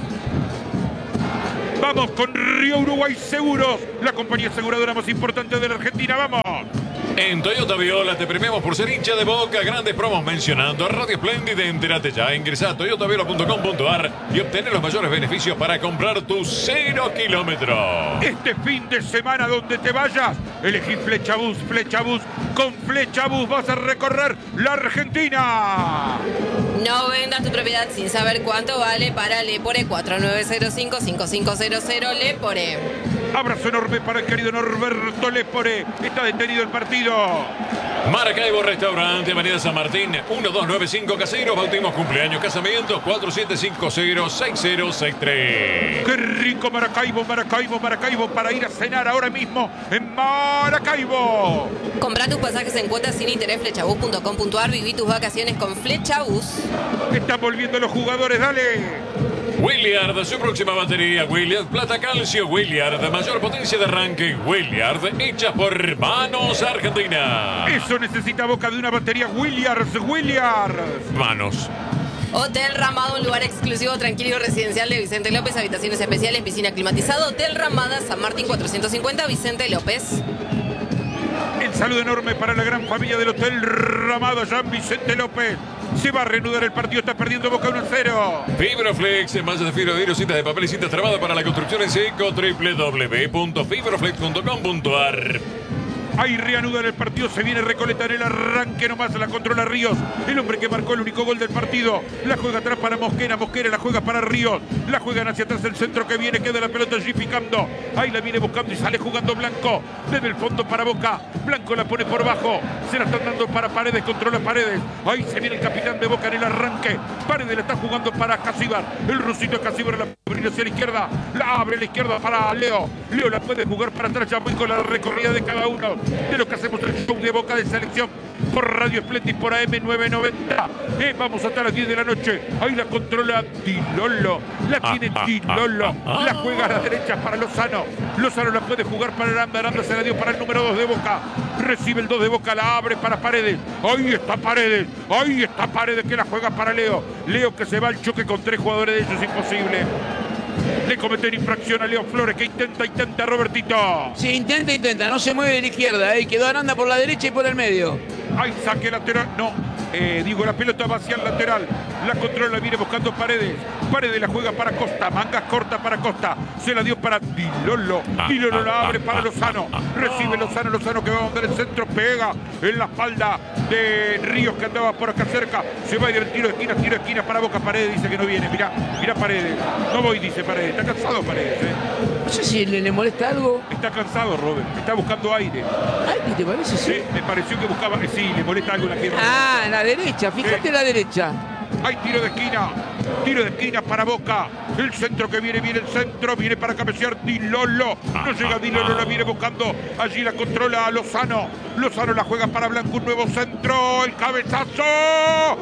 Vamos con Río Uruguay Seguros, la compañía aseguradora más importante de la Argentina. ¡Vamos! En Toyota Viola te premiamos por ser hincha de Boca. Grandes promos mencionando a Radio Splendid. Entérate ya. Ingresa a toyota viola punto com punto ar y obtener los mayores beneficios para comprar tu cero kilómetros. Este fin de semana, donde te vayas, elegí Flechabús, Flechabús. Con Flechabús vas a recorrer la Argentina. No vendas tu propiedad sin saber cuánto vale para Lepore. Cuatro nueve cero cinco, cinco cinco cero cero Lepore. Abrazo enorme para el querido Norberto Lepore. Está detenido el partido. Maracaibo Restaurante, Avenida San Martín, uno dos nueve cinco Caseros. Bautismos, cumpleaños, casamientos, cuatro siete cinco cero, seis cero seis tres. ¡Qué rico Maracaibo, Maracaibo, Maracaibo! Para ir a cenar ahora mismo en Maracaibo. Comprá tus pasajes en cuotas sin interés, flechabús punto com punto ar. Viví tus vacaciones con Flechabús. Están volviendo los jugadores, dale. Williard, su próxima batería, Williard, plata calcio, Williard, mayor potencia de arranque, Williard, hecha por Manos Argentina. Eso necesita Boca, de una batería Williards, Williards. Manos. Hotel Ramada, un lugar exclusivo, tranquilo y residencial de Vicente López, habitaciones especiales, piscina climatizada. Hotel Ramada, San Martín cuatrocientos cincuenta, Vicente López. El saludo enorme para la gran familia del Hotel Ramada, Jean Vicente López. Se va a reanudar el partido, está perdiendo Boca uno a cero. Fibroflex, en malla de fibra, vidrio, cintas de papel y cintas trabadas para la construcción en seco, doble u doble u doble u punto fibroflex punto com punto ar. Ahí reanudan el partido, se viene Recoleta en el arranque nomás, la controla Ríos, el hombre que marcó el único gol del partido. La juega atrás para Mosquera, Mosquera la juega para Ríos, la juegan hacia atrás el centro que viene, queda la pelota allí picando. Ahí la viene buscando y sale jugando Blanco, desde el fondo para Boca. Blanco la pone por bajo, se la están dando para Paredes, controla Paredes. Ahí se viene el capitán de Boca en el arranque. Paredes la está jugando para Casíbar, el rusito de Casíbar la abre hacia la izquierda, la abre a la izquierda para Leo. Leo la puede jugar para atrás, ya voy con la recorrida de cada uno de lo que hacemos el show de Boca de selección por Radio Splendid, por A M novecientos noventa. Eh, vamos hasta las diez de la noche. Ahí la controla Di Lollo, la tiene Di Lollo, la juega a la derecha para Lozano. Lozano la puede jugar para Aranda, Aranda se la dio para el número dos de Boca. Recibe el dos de Boca, la abre para Paredes. Ahí está Paredes, ahí está Paredes que la juega para Leo. Leo que se va al choque con tres jugadores de ellos, imposible. Le cometen infracción a Leo Flores, que intenta, intenta Robertito. Sí, intenta, intenta, no se mueve de la izquierda, ¿eh? Quedó Aranda por la derecha y por el medio. Ahí saque lateral, no, eh, digo, la pelota va hacia el lateral. La controla, viene buscando Paredes. Paredes la juega para Costa, mangas corta para Costa. Se la dio para Di Lollo. Di Lollo la abre para Lozano. Recibe Lozano, Lozano que va a mandar el centro, pega en la espalda de Ríos que andaba por acá cerca. Se va a ir el tiro de esquina, tiro de esquina para Boca. Paredes dice que no viene, mirá, mirá Paredes. No voy, dice Paredes. Está cansado Paredes, ¿eh? No sé si le, le molesta algo. Está cansado, Robert. Está buscando aire. Ay, ¿te parece? Sí, sí, me pareció que buscaba. Sí, le molesta algo en la pierna. Ah, en la derecha. Fíjate en la derecha. Hay tiro de esquina. Tiro de esquina para Boca. El centro que viene, viene el centro. Viene para cabecear Di Lollo. No llega Di Lollo, la viene buscando. Allí la controla Lozano. Lozano la juega para Blanco. Un nuevo centro. El cabezazo.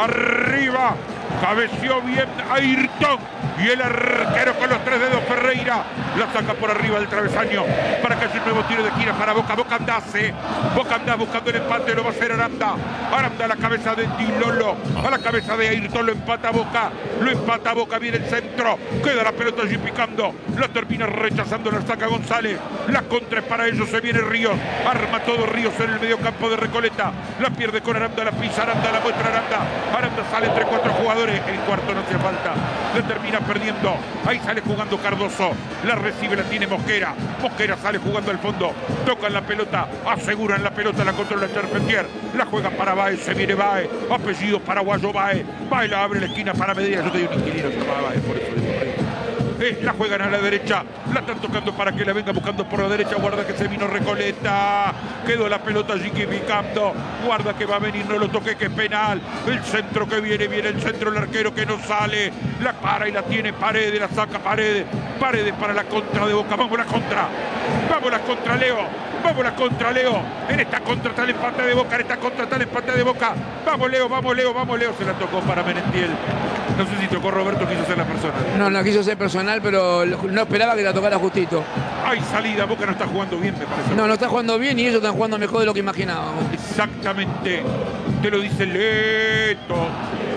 Arriba. Cabeció bien Ayrton. Y el arquero con los tres dedos, Ferreira, la saca por arriba del travesaño para que haya un nuevo tiro de esquina para Boca. Boca andase. Boca anda buscando el empate, lo va a hacer Aranda. Aranda a la cabeza de Di Lollo. A la cabeza de Ayrton, lo empata Boca. Lo empata Boca, viene el centro. Queda la pelota allí picando. La termina rechazando, la saca González. La contra es para ellos, se viene Ríos. Arma todo Ríos en el medio campo de Recoleta. La pierde con Aranda, la pisa Aranda, la muestra Aranda. Aranda sale entre cuatro jugadores. El cuarto no hace falta. La termina perdiendo. Ahí sale jugando Cardoso. La recibe, la tiene Mosquera. Mosquera sale jugando al fondo. Tocan la pelota. Aseguran la pelota. La controla Charpentier. La juega para Baez. Se viene Baez. Apellido paraguayo Baez. Baez la abre la esquina para Medina. Yo tenía un inquilino que se llamaba Baez. Por eso digo ahí. Eh, la juegan a la derecha, la están tocando para que la venga buscando por la derecha. Guarda que se vino Recoleta, quedó la pelota allí picando. Guarda que va a venir, no lo toque, que es penal. El centro que viene, viene el centro, el arquero que no sale. La para y la tiene Paredes, la saca Paredes. Paredes para la contra de Boca, vamos la contra. Vamos la contra Leo. Vamos la contra Leo. En esta contra está el empate de Boca. En esta contra está el empate de Boca. Vamos Leo, vamos Leo, vamos Leo. Se la tocó para Merentiel. No sé si tocó Roberto, quiso ser la persona. No, no quiso ser personal, pero no esperaba que la tocara justito. Hay salida, Boca no está jugando bien, me parece. No, no está jugando bien y ellos están jugando mejor de lo que imaginábamos. Exactamente. Te lo dice Leto.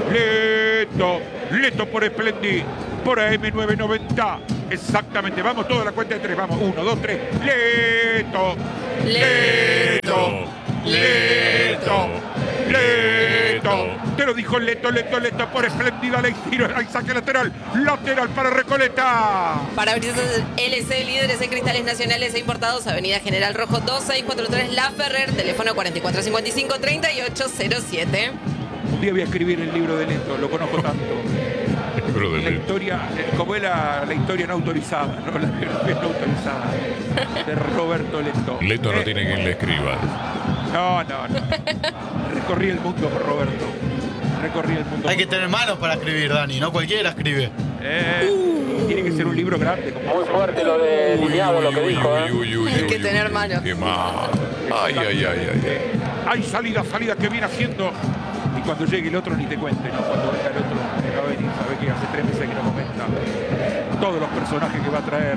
Leto. Leto por Splendid. Por A M nueve noventa. Exactamente. Vamos toda la cuenta de tres. Vamos. Uno, dos, tres. Leto. Leto. Leto. Leto. Te lo dijo Leto, Leto, Leto por Espléndida. Le tiro. Ahí saque lateral. Lateral para Recoleta. Para Brisas L C, líderes en cristales nacionales e importados, Avenida General Rojo dos seis cuatro tres La Ferrer, teléfono cuatro cuatro cinco cinco, tres ocho cero siete. Un día voy a escribir el libro de Leto, lo conozco tanto. La historia, como es la, la historia no autorizada, ¿no? La biografía no autorizada de Roberto Leto. Leto no eh, tiene quien le escriba. No, no, no. Recorrí el mundo con Roberto. Recorrí el mundo. Hay que tener manos para escribir, Dani, no cualquiera escribe. Eh, uh. Tiene que ser un libro grande. Como Muy fuerte lo de Lineado, lo que dijo. Hay que tener manos. Qué mal. Ay, ay, ay, ay. Hay salida, salida que viene haciendo. Y cuando llegue el otro ni te cuente, ¿no? Cuando venga el otro, deja venir, sabe que hace tres meses que no comenta. Todos los personajes que va a traer.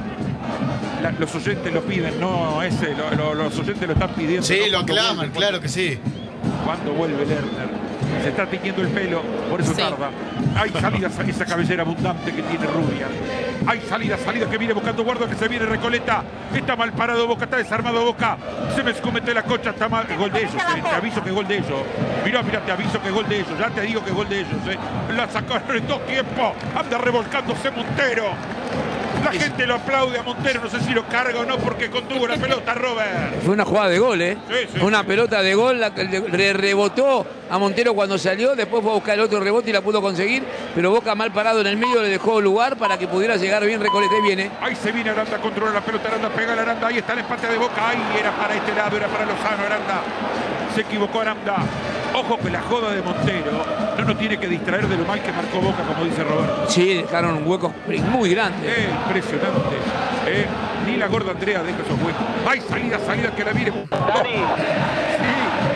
La, los oyentes lo piden, no ese, lo, lo, los oyentes lo están pidiendo. Sí, ¿no? lo aclaman, vuelve, claro cuando, que sí. Cuando vuelve Lerner. Se está tiñendo el pelo, por eso sí. tarda. Hay salida, esa cabellera abundante que tiene rubia. Hay salida, salida que viene buscando guardo, que se viene Recoleta. Está mal parado Boca, está desarmado Boca. Se me escomete la cocha, está mal. Gol de ellos, eh. Te aviso que es gol de ellos. Mirá, mirá, te aviso que es gol de ellos. Ya te digo que es gol de ellos. Eh. La sacaron en dos tiempos. Anda revolcándose Montero. La gente lo aplaude a Montero, no sé si lo carga o no porque contuvo la pelota, Robert. Fue una jugada de gol, ¿eh? Sí, sí, una sí. pelota de gol, la que le rebotó a Montero cuando salió, después fue a buscar el otro rebote y la pudo conseguir, pero Boca mal parado en el medio le dejó lugar para que pudiera llegar bien Recoleta y viene. Ahí se viene Aranda, controla la pelota, Aranda pega la Aranda, ahí está el empate de Boca, ahí era para este lado, era para Lozano, Aranda. Se equivocó Aranda. Ojo que la joda de Montero no nos tiene que distraer de lo mal que marcó Boca, como dice Roberto. Sí, dejaron huecos muy grandes. Eh, impresionante. Eh, ni la gorda Andrea deja esos huecos. Hay salida, salida que la mire. Dani, Sí.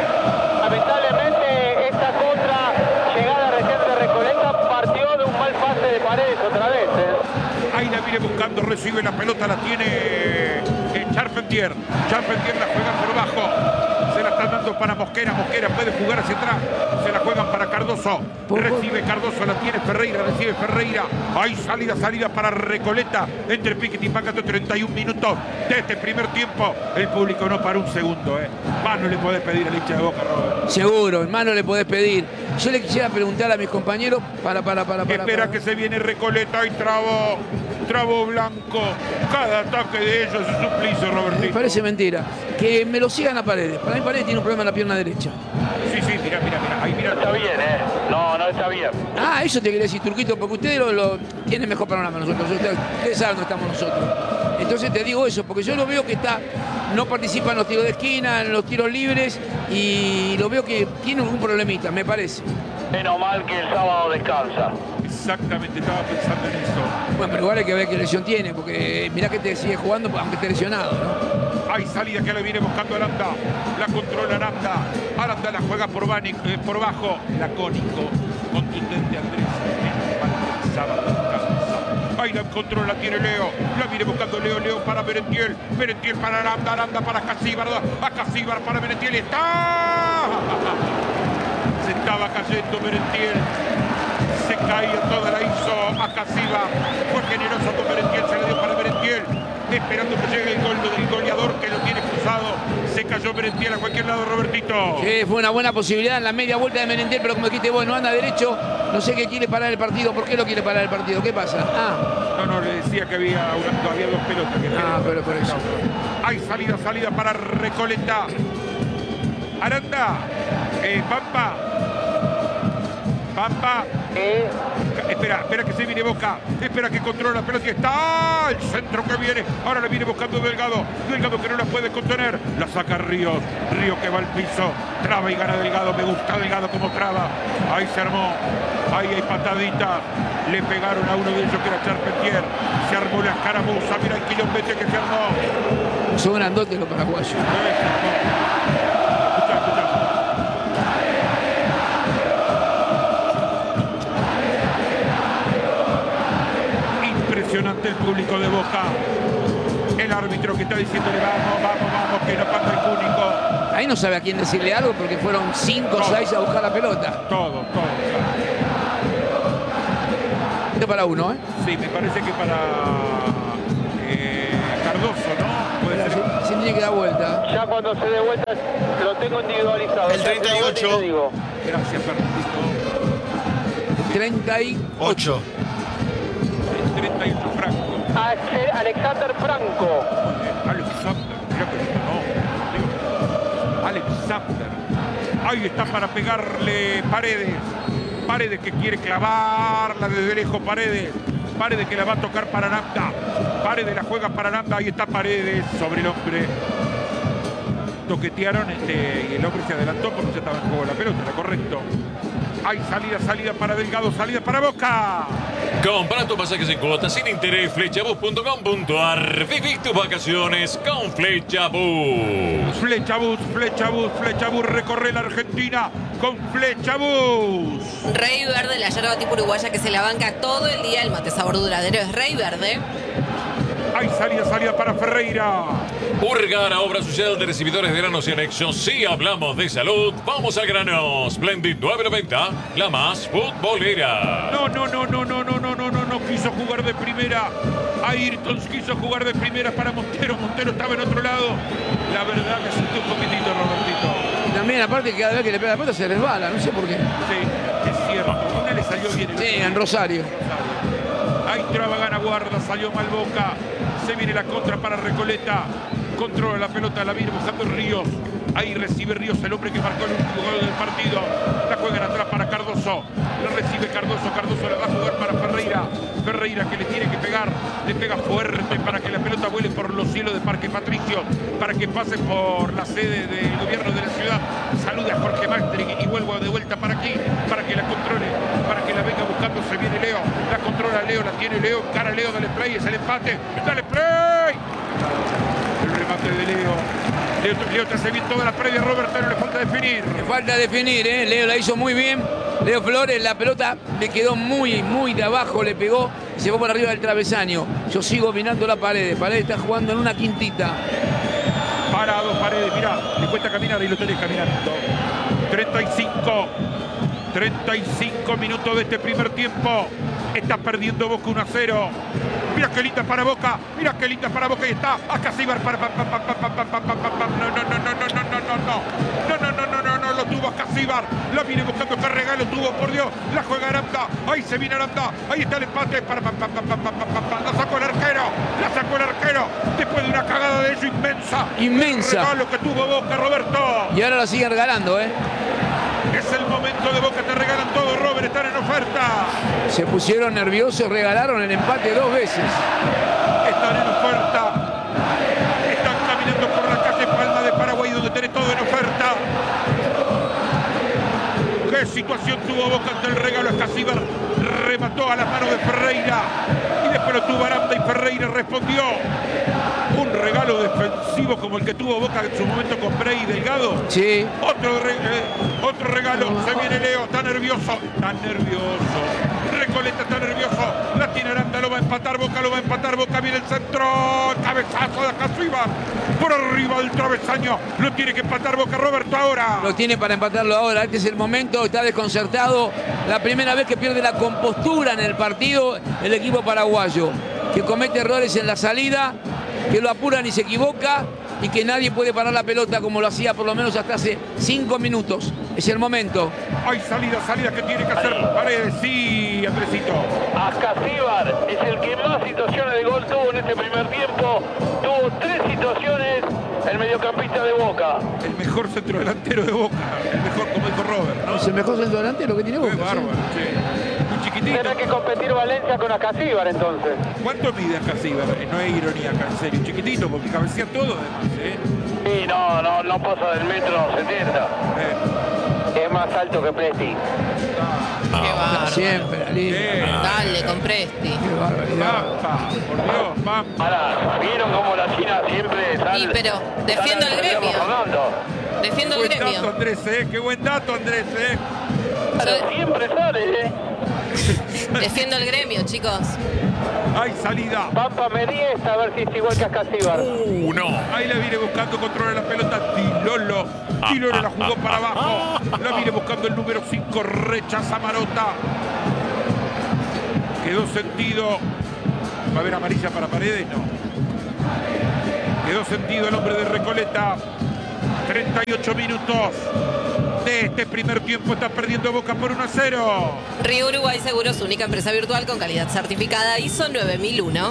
lamentablemente esta contra llegada recién de Recoleta partió de un mal pase de Paredes otra vez. ¿eh? Ahí la viene buscando, recibe la pelota, la tiene eh, Charpentier. Charpentier la juega por abajo. Se la están dando para Mosquera. Mosquera puede jugar hacia atrás. Se la juegan para Cardoso. Recibe Cardoso, la tiene Ferreira. Recibe Ferreira. Hay salida, salida para Recoleta. Entre Piquet y Pacato, treinta y un minutos de este primer tiempo. El público no para un segundo. ¿eh? Más no le podés pedir al hincha de Boca, Robert. Seguro, hermano, le podés pedir. Yo le quisiera preguntar a mis compañeros. Para, para, para, para. Espera para. que se viene Recoleta y trabó. Trabó Blanco. Cada ataque de ellos es un suplicio, Robertito. Me parece mentira. Que me lo sigan a Paredes. Para mí Paredes tiene un problema en la pierna derecha. Sí, sí, mira, mira, mira. Ahí mira. No está bien, ¿eh? No, no está bien. Ah, eso te quería decir, Turquito, porque ustedes lo, lo tienen mejor panorama nosotros. Ustedes, ustedes saben dónde estamos nosotros. Entonces te digo eso, porque yo lo veo que está, no participa en los tiros de esquina, en los tiros libres, y lo veo que tiene algún problemita, me parece. Menos mal que el sábado descansa. Exactamente, estaba pensando en eso. Bueno, pero igual hay que ver qué lesión tiene, porque mirá que te sigue jugando aunque esté lesionado, ¿no? Hay salida que le viene buscando Aranda. La controla Aranda. Aranda la juega por, Bani, eh, por bajo. Lacónico. Contundente Andrés. Ahí la controla, tiene Leo. La viene buscando Leo. Leo para Merentiel. Merentiel para Aranda. Aranda para Casíbar. A Casíbar para Merentiel. ¡Está! Se estaba cayendo Merentiel. Se caía toda, la hizo a Casíbar. Fue generoso con Merentiel. Se le dio para Merentiel. Esperando que llegue el gol del goleador que lo tiene cruzado. Se cayó Merentiel a cualquier lado, Robertito. Sí, fue una buena posibilidad en la media vuelta de Merentiel, pero como dijiste vos, no anda derecho. No sé qué quiere parar el partido. ¿Por qué lo quiere parar el partido? ¿Qué pasa? Ah. No, no, le decía que había, una, había dos pelotas. Que ah, pero por eso. Hay salida, salida para Recoleta. Aranda. Eh, Pampa. Pampa. Eh. Espera, espera que se viene Boca. Espera que controla la pelota y está el centro que viene. Ahora le viene buscando Delgado. Delgado que no la puede contener. La saca Ríos. Ríos que va al piso. Traba y gana Delgado. Me gusta Delgado como traba. Ahí se armó. Ahí hay patadita. Le pegaron a uno de ellos que era Charpentier. Se armó la escaramuza. Mira el quilombete que se armó. Son grandotes los paraguayos. Escuchá, escuchá. Impresionante el público de Boca. El árbitro que está diciéndole vamos, vamos, vamos, que no pasa el único. Ahí no sabe a quién decirle algo porque fueron cinco o seis a buscar la pelota. Todo, todo. Esto para uno, ¿eh? Sí, me parece que para eh, Cardoso, ¿no? Puede ser. Se, se tiene que dar vuelta. Ya cuando se dé vuelta lo tengo individualizado. El treinta y ocho. Ya te digo. Gracias, Fernandito. treinta y ocho. El treinta y ocho Franco. A Alexander Franco. Alexander, creo que no. Alexander. Ahí está para pegarle Paredes. Paredes que quiere clavarla desde lejos. Paredes. Paredes que la va a tocar para Nanda. Paredes la juega para Nanda. Ahí está Paredes sobre el hombre. Toquetearon este, y el hombre se adelantó porque ya estaba en juego la pelota. Era correcto. Hay salida, salida para Delgado, salida para Boca. Compra tus pasajes en cuotas sin interés, flechabus punto com punto ar. Viví tus vacaciones con Flechabus. Flechabus, Flechabus, Flechabus recorre la Argentina con Flechabus. Rey Verde, la yerba tipo uruguaya que se la banca todo el día. El mate sabor duradero es Rey Verde. Hay salida, salida para Ferreira. Urgara, obra social de recibidores de granos y anexos. Si hablamos de salud, vamos al grano. Splendid nueve noventa, la más futbolera. No, no, no, no, no, no, no, no, no, no quiso jugar de primera. Ayrton quiso jugar de primera para Montero. Montero estaba en otro lado. La verdad que sintió un poquitito, Robertito. Y también, aparte, que cada vez que le pega la pelota se resbala, no sé por qué. Sí, es cierto. Una le salió bien. El Sí, en Rosario. Ahí traba, gana guarda, salió mal Boca. Se viene la contra para Recoleta. Controla la pelota, la viene buscando Ríos. Ahí recibe Ríos, el hombre que marcó el último gol del partido. La juegan atrás para Cardoso. La recibe Cardoso, Cardoso la va a jugar para Ferreira. Ferreira que le tiene que pegar. Le pega fuerte para que la pelota vuele por los cielos de Parque Patricio. Para que pase por la sede del gobierno de la ciudad. Saluda a Jorge Mastri y vuelvo de vuelta para aquí. Para que la controle, para que la venga buscando. Se viene Leo. La controla Leo, la tiene Leo. Cara Leo, dale play, es el empate. Dale play. El remate de Leo. Leo, Leo te hace bien toda la previa, Robert, pero le falta definir. Le falta definir, ¿eh? Leo la hizo muy bien. Leo Flores, la pelota le quedó muy, muy de abajo, le pegó y se fue por arriba del travesaño. Yo sigo mirando la Paredes. Paredes está jugando en una quintita. Parado, Paredes, mirá, le cuesta caminar y lo tenés caminando. treinta y cinco. treinta y cinco minutos de este primer tiempo. Está perdiendo Boca uno a cero. Mira qué linda para Boca. Mira qué linda para Boca. Y está acá Cibar para. No, no, no, no, no, no, no, no, no. No, no, no, no, no, no. Lo tuvo acá Cibar. La viene buscando. Qué regalo tuvo, por Dios. La juega Aranda. Ahí se viene Aranda. Ahí está el empate. Para. La sacó el arquero. La sacó el arquero. Después de una cagada de ello inmensa. Inmensa. El regalo que tuvo Boca, Roberto. Y ahora la siguen regalando, ¿eh? Es el momento de Boca, te regalan todo, Robert, están en oferta. Se pusieron nerviosos, regalaron el empate dos veces. Están en oferta. Están caminando por la calle Palma de Paraguay, donde tenés todo en oferta. ¿Qué situación tuvo Boca ante el regalo? Escasíbar remató a las manos de Ferreira. Y después lo tuvo Aranda y Ferreira respondió. Un regalo defensivo como el que tuvo Boca en su momento con Bray y Delgado. Sí. Otro, re, eh, otro regalo. Se viene Leo. Está nervioso. Está nervioso. Recoleta está nervioso. La tiene Aranda. Lo va a empatar. Boca lo va a empatar. Boca viene el centro. Cabezazo de Acasíbar. Por arriba del travesaño. Lo tiene que empatar Boca. Roberto ahora. Lo tiene para empatarlo ahora. Este es el momento. Está desconcertado. La primera vez que pierde la compostura en el partido el equipo paraguayo. Que comete errores en la salida. Que lo apuran y se equivoca y que nadie puede parar la pelota como lo hacía por lo menos hasta hace cinco minutos. Es el momento. Hay salida, salida que tiene que hacer Paredes. Sí, Andresito. Acasíbar es el que más situaciones de gol tuvo en este primer tiempo. Tuvo tres situaciones el mediocampista de Boca. El mejor centrodelantero de Boca. El mejor, como dijo Robert, ¿no? Es el mejor centro delantero que tiene Boca. Qué bárbaro, ¿sí? sí. Muy chiquitito. Tendrá que competir Valencia con Acasíbar entonces. ¿Cuánto mide Acasíbar? No es ironía acá, en serio. Chiquitito, porque cabecea todo además, ¿eh? Sí, no, no, no pasa del metro setenta. Eh. es más alto que Presti. Qué bárbaro. Siempre, Alí. Dale, con Presti. Qué barbaridad. Pampa, por Dios, Pampa. Ahora, ¿vieron cómo la China siempre sale? Y pero defiendo el gremio. Defiendo el Qué buen dato, gremio. Andrés, eh. Qué buen dato, Andrés, eh. Soy- Siempre sale, ¿eh? Defiendo el gremio, chicos. Hay salida. Pampa me esta a ver si es igual que Ascasíbar. Uh, no. Ahí la viene buscando, controla la pelota Dilolo. Dilolo la jugó para abajo. La viene buscando el número cinco, rechaza Marota. Quedó sentido. ¿Va a haber amarilla para Paredes? No. Quedó sentido el hombre de Recoleta. treinta y ocho minutos de este primer tiempo. Está perdiendo Boca por uno a cero. Río Uruguay Seguros, única empresa virtual con calidad certificada I S O nueve mil uno.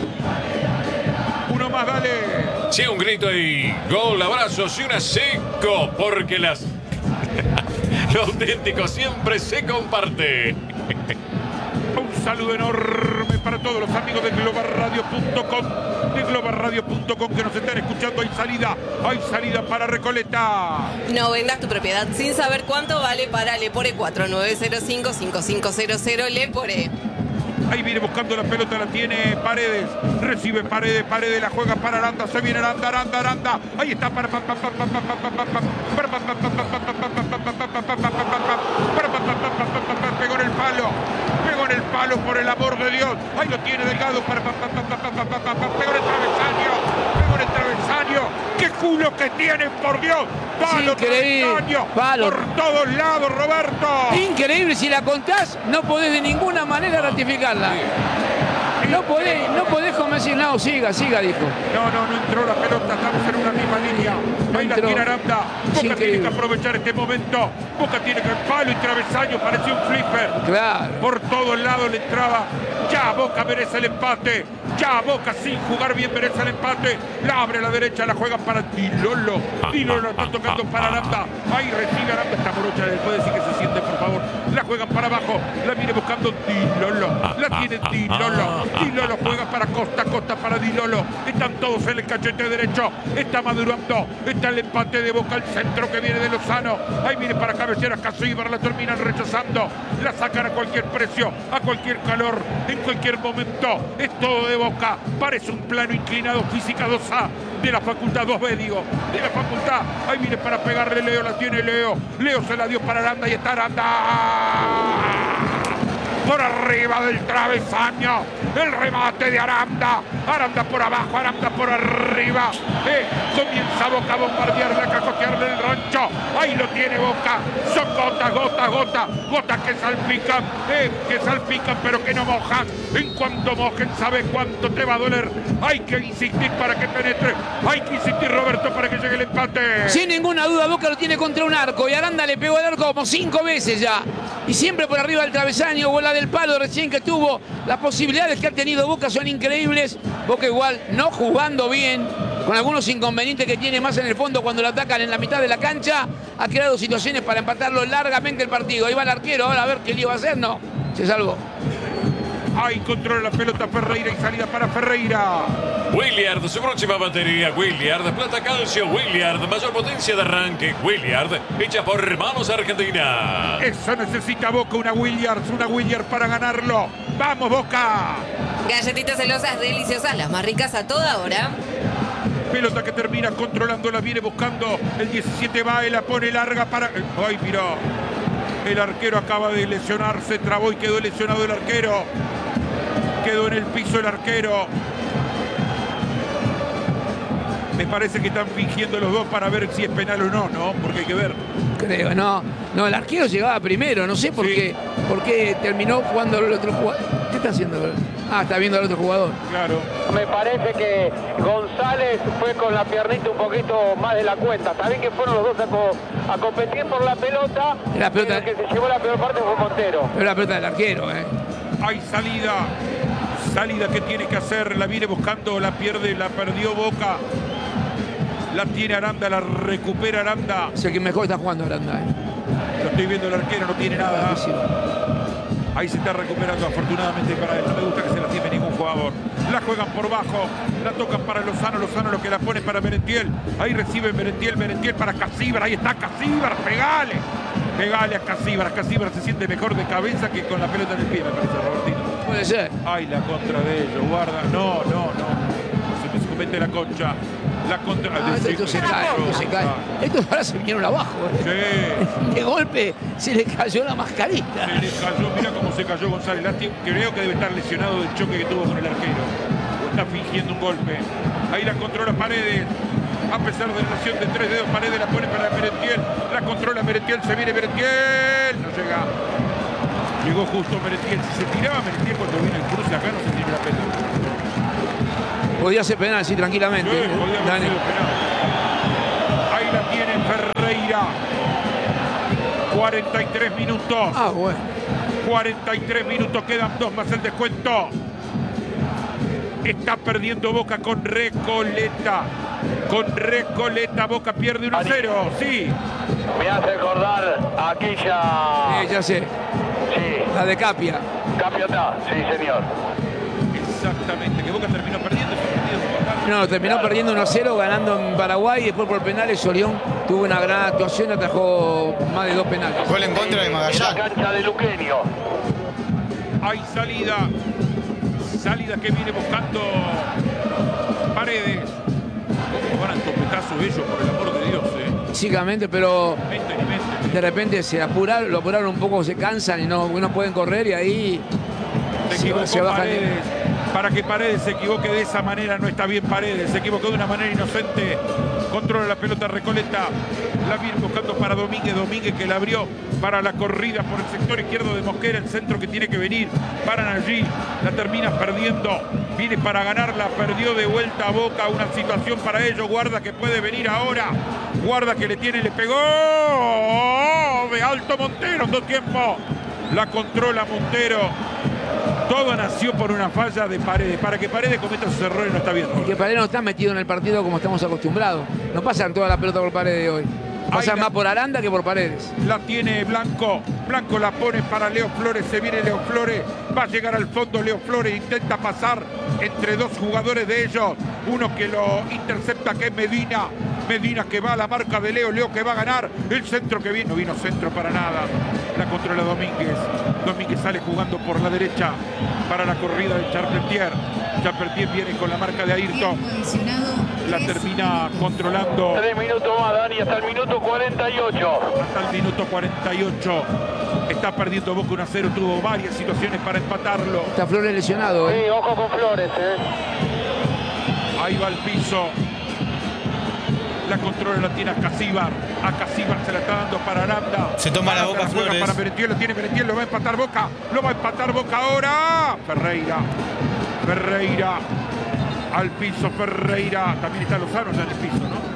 Uno más, dale. Sí, un grito y gol, abrazos y una seco, porque las... lo auténtico siempre se comparte. Un saludo enorme para todos los amigos de Global Radio punto com, de Global Radio punto com que nos están escuchando. Hay salida, hay salida para Recoleta. No vendas tu propiedad sin saber cuánto vale para Lepore cuatro nueve cero cinco cinco cinco cero cero Lepore. Ahí viene buscando la pelota, la tiene Paredes. Recibe Paredes, Paredes la juega para Aranda. Se viene Aranda, Aranda, Aranda. Ahí está para pegó en el palo. Pegó en el palo, por el amor de Dios. Ahí lo tiene Delgado para pegó en el travesaño. Pegó en el travesaño. ¡Qué culo que tienen, por Dios! Palo, travesaño. Palo. Por todos lados, Roberto. Increíble, si la contás, no podés de ninguna manera ratificarla. No podés, no podés como decir, no, siga, siga, dijo. No, no, no entró la pelota, estamos en una misma línea. No Ahí la entró. tiene Aranda. Es Boca tiene increíble. que aprovechar este momento. Boca tiene que palo y travesaño, parecía un flipper. Claro. Por todos lados le entraba. Ya Boca merece el empate. Ya Boca sin jugar bien merece el empate. La abre a la derecha, la juega para Dilolo. Dilolo está tocando para Aranda. Ahí recibe Aranda. Esta morocha le puede decir que se siente, por favor. La juegan para abajo. La viene buscando Dilolo. La tiene Dilolo. Dilolo juega para Costa. Costa para Dilolo. Están todos en el cachete derecho. Está madurando. Está el empate de Boca al centro que viene de Lozano. Ahí viene para cabecear a Casíbar. La terminan rechazando. La sacan a cualquier precio. A cualquier calor. En cualquier momento. Es todo de Boca. Parece un plano inclinado. Física dos A. De la facultad dos B, digo. De la facultad. Ahí viene para pegarle Leo. La tiene Leo. Leo se la dio para Aranda. Y está Aranda. Por arriba del travesaño. El remate de Aranda. Aranda por abajo, Aranda por arriba. Eh, comienza Boca a bombardearle, a cacotearle el rancho. Ahí lo tiene Boca. Son gotas, gotas, gotas. Gotas que salpican. Eh, que salpican pero que no mojan. En cuanto mojen, ¿sabes cuánto te va a doler? Hay que insistir para que penetre. Hay que insistir, Roberto, para que llegue el empate. Sin ninguna duda, Boca lo tiene contra un arco y Aranda le pegó al arco como cinco veces ya. Y siempre por arriba del travesaño, bola del palo recién que tuvo. Las posibilidades que ha tenido Boca son increíbles. Boca igual no jugando bien, con algunos inconvenientes que tiene más en el fondo cuando lo atacan en la mitad de la cancha. Ha creado situaciones para empatarlo largamente el partido. Ahí va el arquero, ahora a ver qué le iba a hacer. No, se salvó. Ahí controla la pelota Ferreira y salida para Ferreira. Williard, su próxima batería. Williard, plata calcio. Williard, mayor potencia de arranque. Williard, hecha por manos argentinas. Eso necesita Boca, una Williams, una Williams para ganarlo. ¡Vamos, Boca! Galletitas celosas deliciosas, las más ricas a toda hora. Pelota que termina controlándola, viene buscando el diecisiete, va y la pone larga para... ¡Ay, mirá! El arquero acaba de lesionarse, trabó y quedó lesionado el arquero. Quedó en el piso el arquero. Me parece que están fingiendo los dos para ver si es penal o no, ¿no? Porque hay que ver. Creo, no. No, el arquero llegaba primero, no sé por Sí. qué. ¿Por qué terminó jugando el otro jugador? ¿Qué está haciendo? Ah, está viendo al otro jugador. Claro. Me parece que González fue con la piernita un poquito más de la cuenta. Está bien que fueron los dos a, co a competir por la pelota. La pelota- pero el que se llevó la peor parte fue Montero. Pero la pelota del arquero, ¿eh? Hay salida. Salida que tiene que hacer. La viene buscando, la pierde, la perdió Boca. La tiene Aranda, la recupera Aranda. Es el que mejor está jugando Aranda, ¿eh? Lo estoy viendo el arquero, no tiene nada. Buenísimo. Ahí se está recuperando afortunadamente para él. No me gusta que se la tiene ningún jugador. La juegan por bajo, la tocan para Lozano, Lozano lo que la pone para Merentiel. Ahí recibe Merentiel, Merentiel para Casíbar. Ahí está Casíbar, pegale. Pegale a Casíbar. Casíbar se siente mejor de cabeza que con la pelota en el pie, me parece, Robertino. Puede ser. Ay, la contra de ellos, guarda. No, no, no. Se me comete la concha. La contra. Ah, esto, esto se cae, esto se cae. Estos ahora se vinieron abajo. ¿eh? Sí. De golpe se le cayó la mascarita. Se le cayó, mira cómo se cayó González Lasti. Creo que debe estar lesionado del choque que tuvo con el arquero. O está fingiendo un golpe. Ahí la controla Paredes. A pesar de la lesión de tres dedos, Paredes la pone para Merentiel. La controla Merentiel, se viene Merentiel. No llega. Llegó justo Merentiel. Si se tiraba Merentiel cuando viene el cruce acá, no se tiene la pelota. Podía ser penal, sí, tranquilamente. Sí, podía haber sido penal. Ahí la tiene Ferreira. cuarenta y tres minutos. Ah, bueno. cuarenta y tres minutos, quedan dos más el descuento. Está perdiendo Boca con Recoleta. Con Recoleta, Boca pierde uno a cero. Sí. Me hace acordar aquella... Sí, ya sé. Sí. La de Capia. Capia está, sí, señor. Exactamente, que Boca terminó perdiendo. No, terminó perdiendo uno a cero, ganando en Paraguay y después por penales Solión tuvo una gran actuación, atajó más de dos penales. Gol en contra de Magallanes. La cancha de Luqueño. Hay salida. Salida que viene buscando Paredes. ¿Cómo van a topetazo ellos, por el amor de Dios? Eh? Físicamente, pero Mente, mente. de repente se apuraron, lo apuraron un poco, se cansan y no, no pueden correr y ahí Se se, equivocó se bajan. Paredes. Para que Paredes se equivoque de esa manera no está bien Paredes. Se equivocó de una manera inocente. Controla la pelota Recoleta. La viene buscando para Domínguez. Domínguez que la abrió para la corrida por el sector izquierdo de Mosquera. El centro que tiene que venir. Paran allí. La termina perdiendo. Viene para ganarla. Perdió de vuelta a Boca. Una situación para ellos. Guarda que puede venir ahora. Guarda que le tiene. Le pegó. De alto Montero en dos tiempos. La controla Montero. Todo nació por una falla de Paredes. Para que Paredes cometa sus errores no está bien. Y que Paredes no está metido en el partido como estamos acostumbrados. No pasan toda la pelota por Paredes hoy. Pasan la, más por Aranda que por Paredes. La tiene Blanco. Blanco la pone para Leo Flores. Se viene Leo Flores. Va a llegar al fondo Leo Flores. Intenta pasar entre dos jugadores de ellos. Uno que lo intercepta, que es Medina. Medina que va a la marca de Leo. Leo que va a ganar. El centro que viene. No vino centro para nada. La controla Domínguez. Domínguez sale jugando por la derecha para la corrida de Charpentier. Charpentier viene con la marca de Ayrton. La termina controlando. Tres minutos más, Dani, hasta el minuto cuarenta y ocho. Hasta el minuto cuarenta y ocho. Está perdiendo Boca uno a cero. Tuvo varias situaciones para empatarlo. Está Flores lesionado, ¿eh? Sí, ojo con Flores, ¿eh? Ahí va al piso. La controla, la tiene a Casíbar. A Casíbar se la está dando para Aranda. Se toma la Aranda Boca juega Flores. Para Merentiel, lo tiene Merentiel, lo va a empatar Boca. Lo va a empatar Boca ahora. Ferreira. Ferreira. Al piso Ferreira. También está Lozano ya en el piso, ¿no?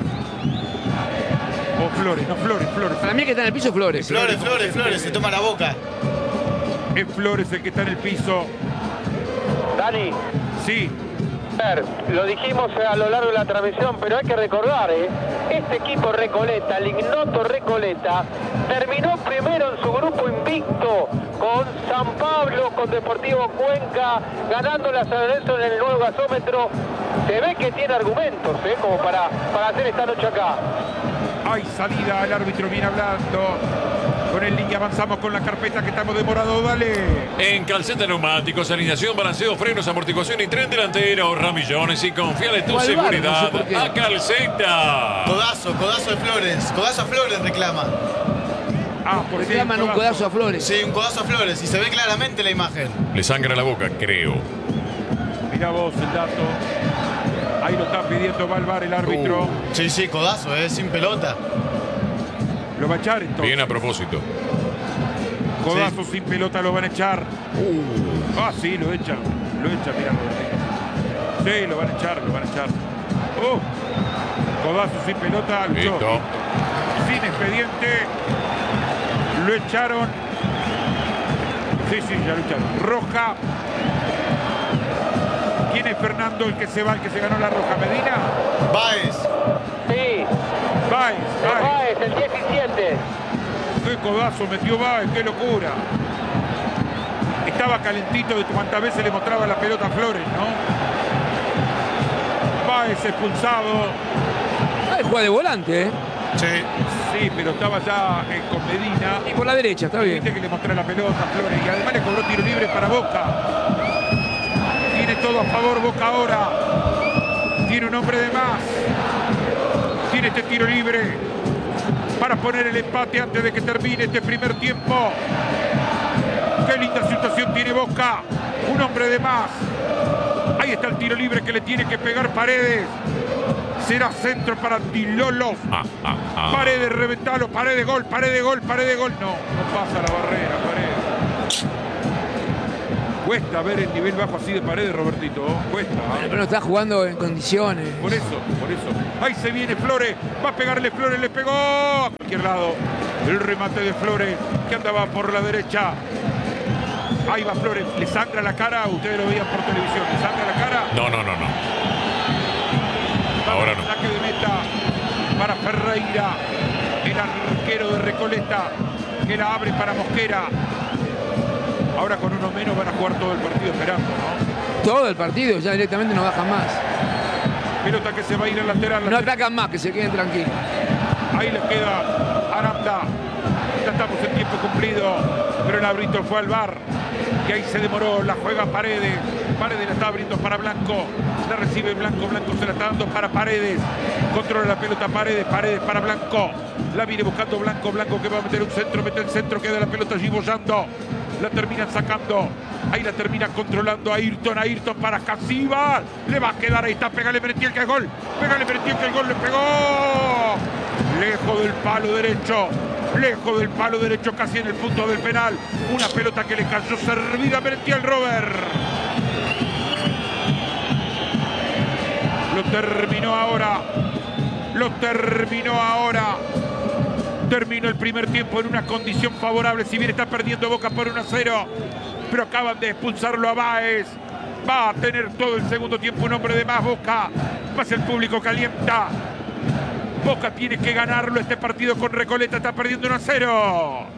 O Flores, no, Flores, Flores. Para mí que está en el piso Flores. Flores, Flores, Flores, se toma la Boca. Es Flores el que está en el piso. Dani. Sí. Lo dijimos a lo largo de la transmisión, pero hay que recordar, ¿eh? Este equipo Recoleta, el ignoto Recoleta, terminó primero en su grupo invicto con San Pablo, con Deportivo Cuenca, ganando la San Lorenzo en el nuevo gasómetro. Se ve que tiene argumentos, ¿eh? Como para, para hacer esta noche acá. Hay salida, el árbitro viene hablando. Con el línea avanzamos con la carpeta que estamos demorados, dale. En Calceta Neumáticos, alineación, balanceo, frenos, amortiguación y tren delantero. Ramillones y confiale tu ¿Cuál bar? seguridad No sé por qué. a Calceta. Codazo, codazo de Flores. Codazo a Flores reclama. Ah, por sí, Reclaman un codazo a Flores. Sí, un codazo a Flores y se ve claramente la imagen. Le sangra la boca, creo. Mirá vos el dato. Ahí lo está pidiendo, va al bar el árbitro. Uh, sí, sí, codazo, eh, sin pelota. Lo va a echar entonces. Bien a propósito. Codazo sí. Sin pelota lo van a echar. Uh. Ah, sí, lo echan. Lo echan, mirá. Sí, lo van a echar, lo van a echar. Oh. Codazo sin pelota. Luchó. Listo. Sin expediente. Lo echaron. Sí, sí, ya lo echaron. Roja. ¿Quién es Fernando el que se va, el que se ganó la roja? ¿Medina? Báez. Sí, Báez, Báez. Báez, el diecisiete. Qué codazo metió Báez, qué locura. Estaba calentito de cuántas veces le mostraba la pelota a Flores, ¿no? Báez expulsado. Ah, juega de volante, ¿eh? Sí. Sí, pero estaba ya eh, con Medina. Y por la derecha, está bien. Viste que le mostré la pelota a Flores y además le cobró tiro libre para Boca. Tiene todo a favor Boca ahora. Tiene un hombre de más. Tiene este tiro libre para poner el empate antes de que termine este primer tiempo. Qué linda situación tiene Boca. Un hombre de más. Ahí está el tiro libre que le tiene que pegar Paredes. Será centro para Dilolo. Ah, ah, ah. Paredes, reventalo. Paredes, gol. Paredes, gol. Paredes, gol. No, no pasa la barrera, Paredes. Cuesta ver el nivel bajo así de Paredes, Robertito. Cuesta. ¿eh? Pero no está jugando en condiciones. Por eso, por eso. Ahí se viene Flores. Va a pegarle Flores. Le pegó a cualquier lado. El remate de Flores que andaba por la derecha. Ahí va Flores. ¿Le sangra la cara? Ustedes lo veían por televisión. ¿Le sangra la cara? No, no, no, no. Ahora no. Saque de meta para Ferreira. El arquero de Recoleta que la abre para Mosquera. Ahora con uno menos van a jugar todo el partido esperando, ¿no? Todo el partido, ya directamente no bajan más. Pelota que se va a ir al lateral. No atacan más, que se queden tranquilos. Ahí les queda Aranda. Ya estamos en tiempo cumplido, pero el árbitro fue al V A R y ahí se demoró. La juega Paredes. Paredes la está abriendo para Blanco. La recibe Blanco. Blanco se la está dando para Paredes. Controla la pelota Paredes. Paredes para Blanco. La viene buscando Blanco. Blanco que va a meter un centro. Mete el centro. Queda la pelota allí bollando. La terminan sacando. Ahí la termina controlando Ayrton. Ayrton para Casíbar. Le va a quedar. Ahí está. Pégale Merentiel que el gol. Pégale Merentiel que el gol le pegó. Lejos del palo derecho. Lejos del palo derecho. Casi en el punto del penal. Una pelota que le cayó servida a Merentiel, Robert. Lo terminó ahora. Lo terminó ahora. Terminó el primer tiempo en una condición favorable. Si bien está perdiendo Boca por uno a cero. Pero acaban de expulsarlo a Báez. Va a tener todo el segundo tiempo un hombre de más Boca. Más el público calienta. Boca tiene que ganarlo este partido con Recoleta. Está perdiendo uno a cero.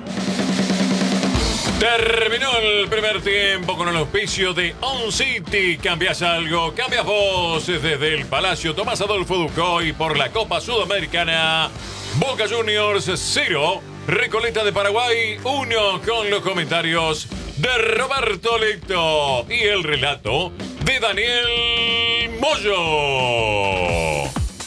Terminó el primer tiempo con el auspicio de On City. Cambias algo, cambias vos. Desde el Palacio Tomás Adolfo Ducoy por la Copa Sudamericana. Boca Juniors cero, Recoleta de Paraguay uno, con los comentarios de Roberto Leto y el relato de Daniel Moyo.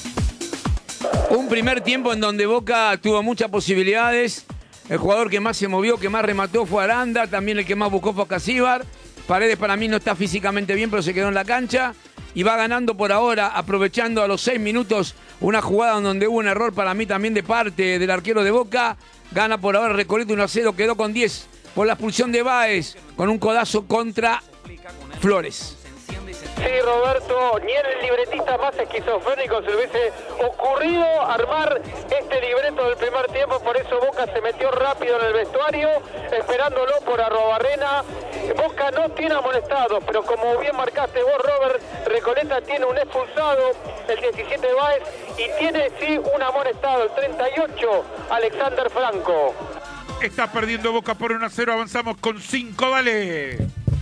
Un primer tiempo en donde Boca tuvo muchas posibilidades. El jugador que más se movió, que más remató fue Aranda. También el que más buscó fue Casíbar. Paredes para mí no está físicamente bien, pero se quedó en la cancha. Y va ganando por ahora, aprovechando a los seis minutos una jugada donde hubo un error para mí también de parte del arquero de Boca. Gana por ahora Recoleta uno a cero, quedó con diez por la expulsión de Báez, con un codazo contra Flores. Sí, Roberto, ni en el libretista más esquizofrénico se le hubiese ocurrido armar este libreto del primer tiempo, por eso Boca se metió rápido en el vestuario, esperándolo por Arrobarrena. Boca no tiene amonestados, pero como bien marcaste vos, Robert, Recoleta tiene un expulsado, el diecisiete Báez, y tiene sí un amonestado, el treinta y ocho, Alexander Franco. Está perdiendo Boca por uno a cero, avanzamos con cinco, dale.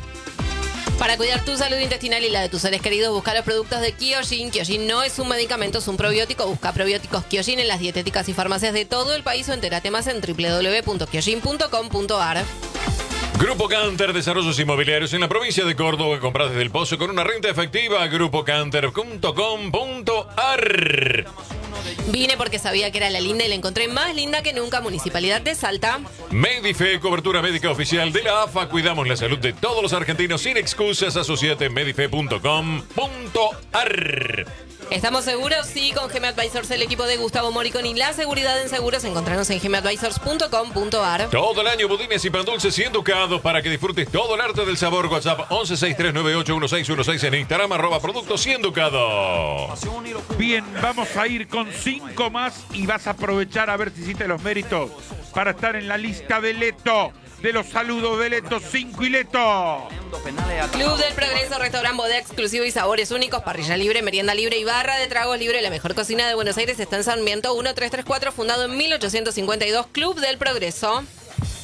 Para cuidar tu salud intestinal y la de tus seres queridos, busca los productos de Kyojin. Kyojin no es un medicamento, es un probiótico. Busca probióticos Kyojin en las dietéticas y farmacias de todo el país o entérate más en doble u doble u doble u punto kyojin punto com punto a r. Grupo Canter, desarrollos inmobiliarios en la provincia de Córdoba. Compras desde el Pozo con una renta efectiva. grupo canter punto com punto a r. Vine porque sabía que era la linda y la encontré más linda que nunca. Municipalidad de Salta. Medife, cobertura médica oficial de la A F A. Cuidamos la salud de todos los argentinos sin excusas. Asociate en medife punto com punto a r. ¿Estamos seguros? Sí, con G M Advisors, el equipo de Gustavo Moricón y la seguridad en seguros. Encontrarnos en gm advisors punto com punto a r. Todo el año budines y pan dulces y enducados para que disfrutes todo el arte del sabor. WhatsApp once sesenta y tres noventa y ocho dieciséis dieciséis, en Instagram arroba productos y enducados. Bien, vamos a ir con cinco más y vas a aprovechar a ver si hiciste los méritos para estar en la lista de Leto. De los saludos de Leto, cinco y Leto. Club del Progreso, restaurante, bodega exclusivo y sabores únicos, parrilla libre, merienda libre y barra de tragos libre. La mejor cocina de Buenos Aires está en Sarmiento mil trescientos treinta y cuatro, fundado en mil ochocientos cincuenta y dos. Club del Progreso.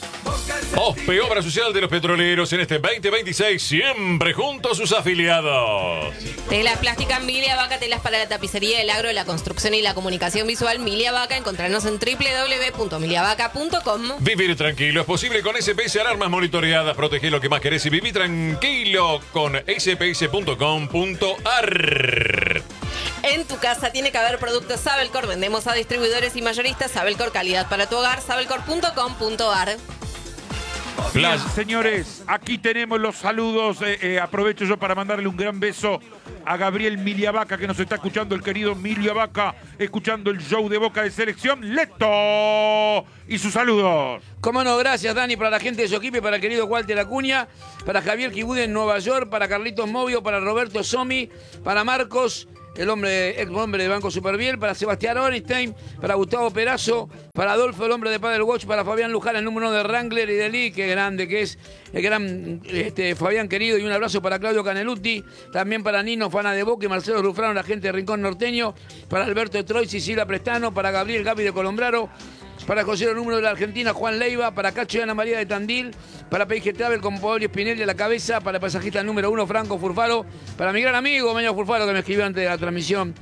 OSPE, Obra Social de los Petroleros, en este veinte veintiséis, siempre junto a sus afiliados. Telas plásticas Milia Vaca, telas para la tapicería, el agro, la construcción y la comunicación visual. Milia Vaca, encontrarnos en doble u doble u doble u punto milia vaca punto com. Vivir tranquilo es posible con S P S Alarmas Monitoreadas. Protege lo que más querés y viví tranquilo con s p s punto com punto a r. En tu casa tiene que haber productos Sabelcor. Vendemos a distribuidores y mayoristas. Sabelcor, calidad para tu hogar. sabelcor punto com punto a r. Bien, señores, aquí tenemos los saludos. Eh, eh, aprovecho yo para mandarle un gran beso a Gabriel Miliavaca, que nos está escuchando, el querido Miliavaca, escuchando el show de Boca de Selección. ¡Leto! Y sus saludos. Cómo no, gracias Dani, para la gente de su equipo y para el querido Walter Acuña, para Javier Kibude en Nueva York, para Carlitos Movio, para Roberto Somi, para Marcos, el hombre, ex hombre de Banco Superviel, para Sebastián Ornstein, para Gustavo Perazo, para Adolfo, el hombre de Padel Watch, para Fabián Luján, el número uno de Wrangler y de Lee, qué grande que es, el gran este, Fabián querido, y un abrazo para Claudio Canelutti, también para Nino, Fana de Boca, y Marcelo Rufrano, la gente de Rincón Norteño, para Alberto de Troy, Cecilia Prestano, para Gabriel Gaby de Colombraro, para José el número de la Argentina, Juan Leiva, para Cacho y Ana María de Tandil, para P I G Travel con Pablo Spinelli a la cabeza, para el pasajista número uno, Franco Furfaro, para mi gran amigo Meño Furfaro, que me escribió antes de la transmisión,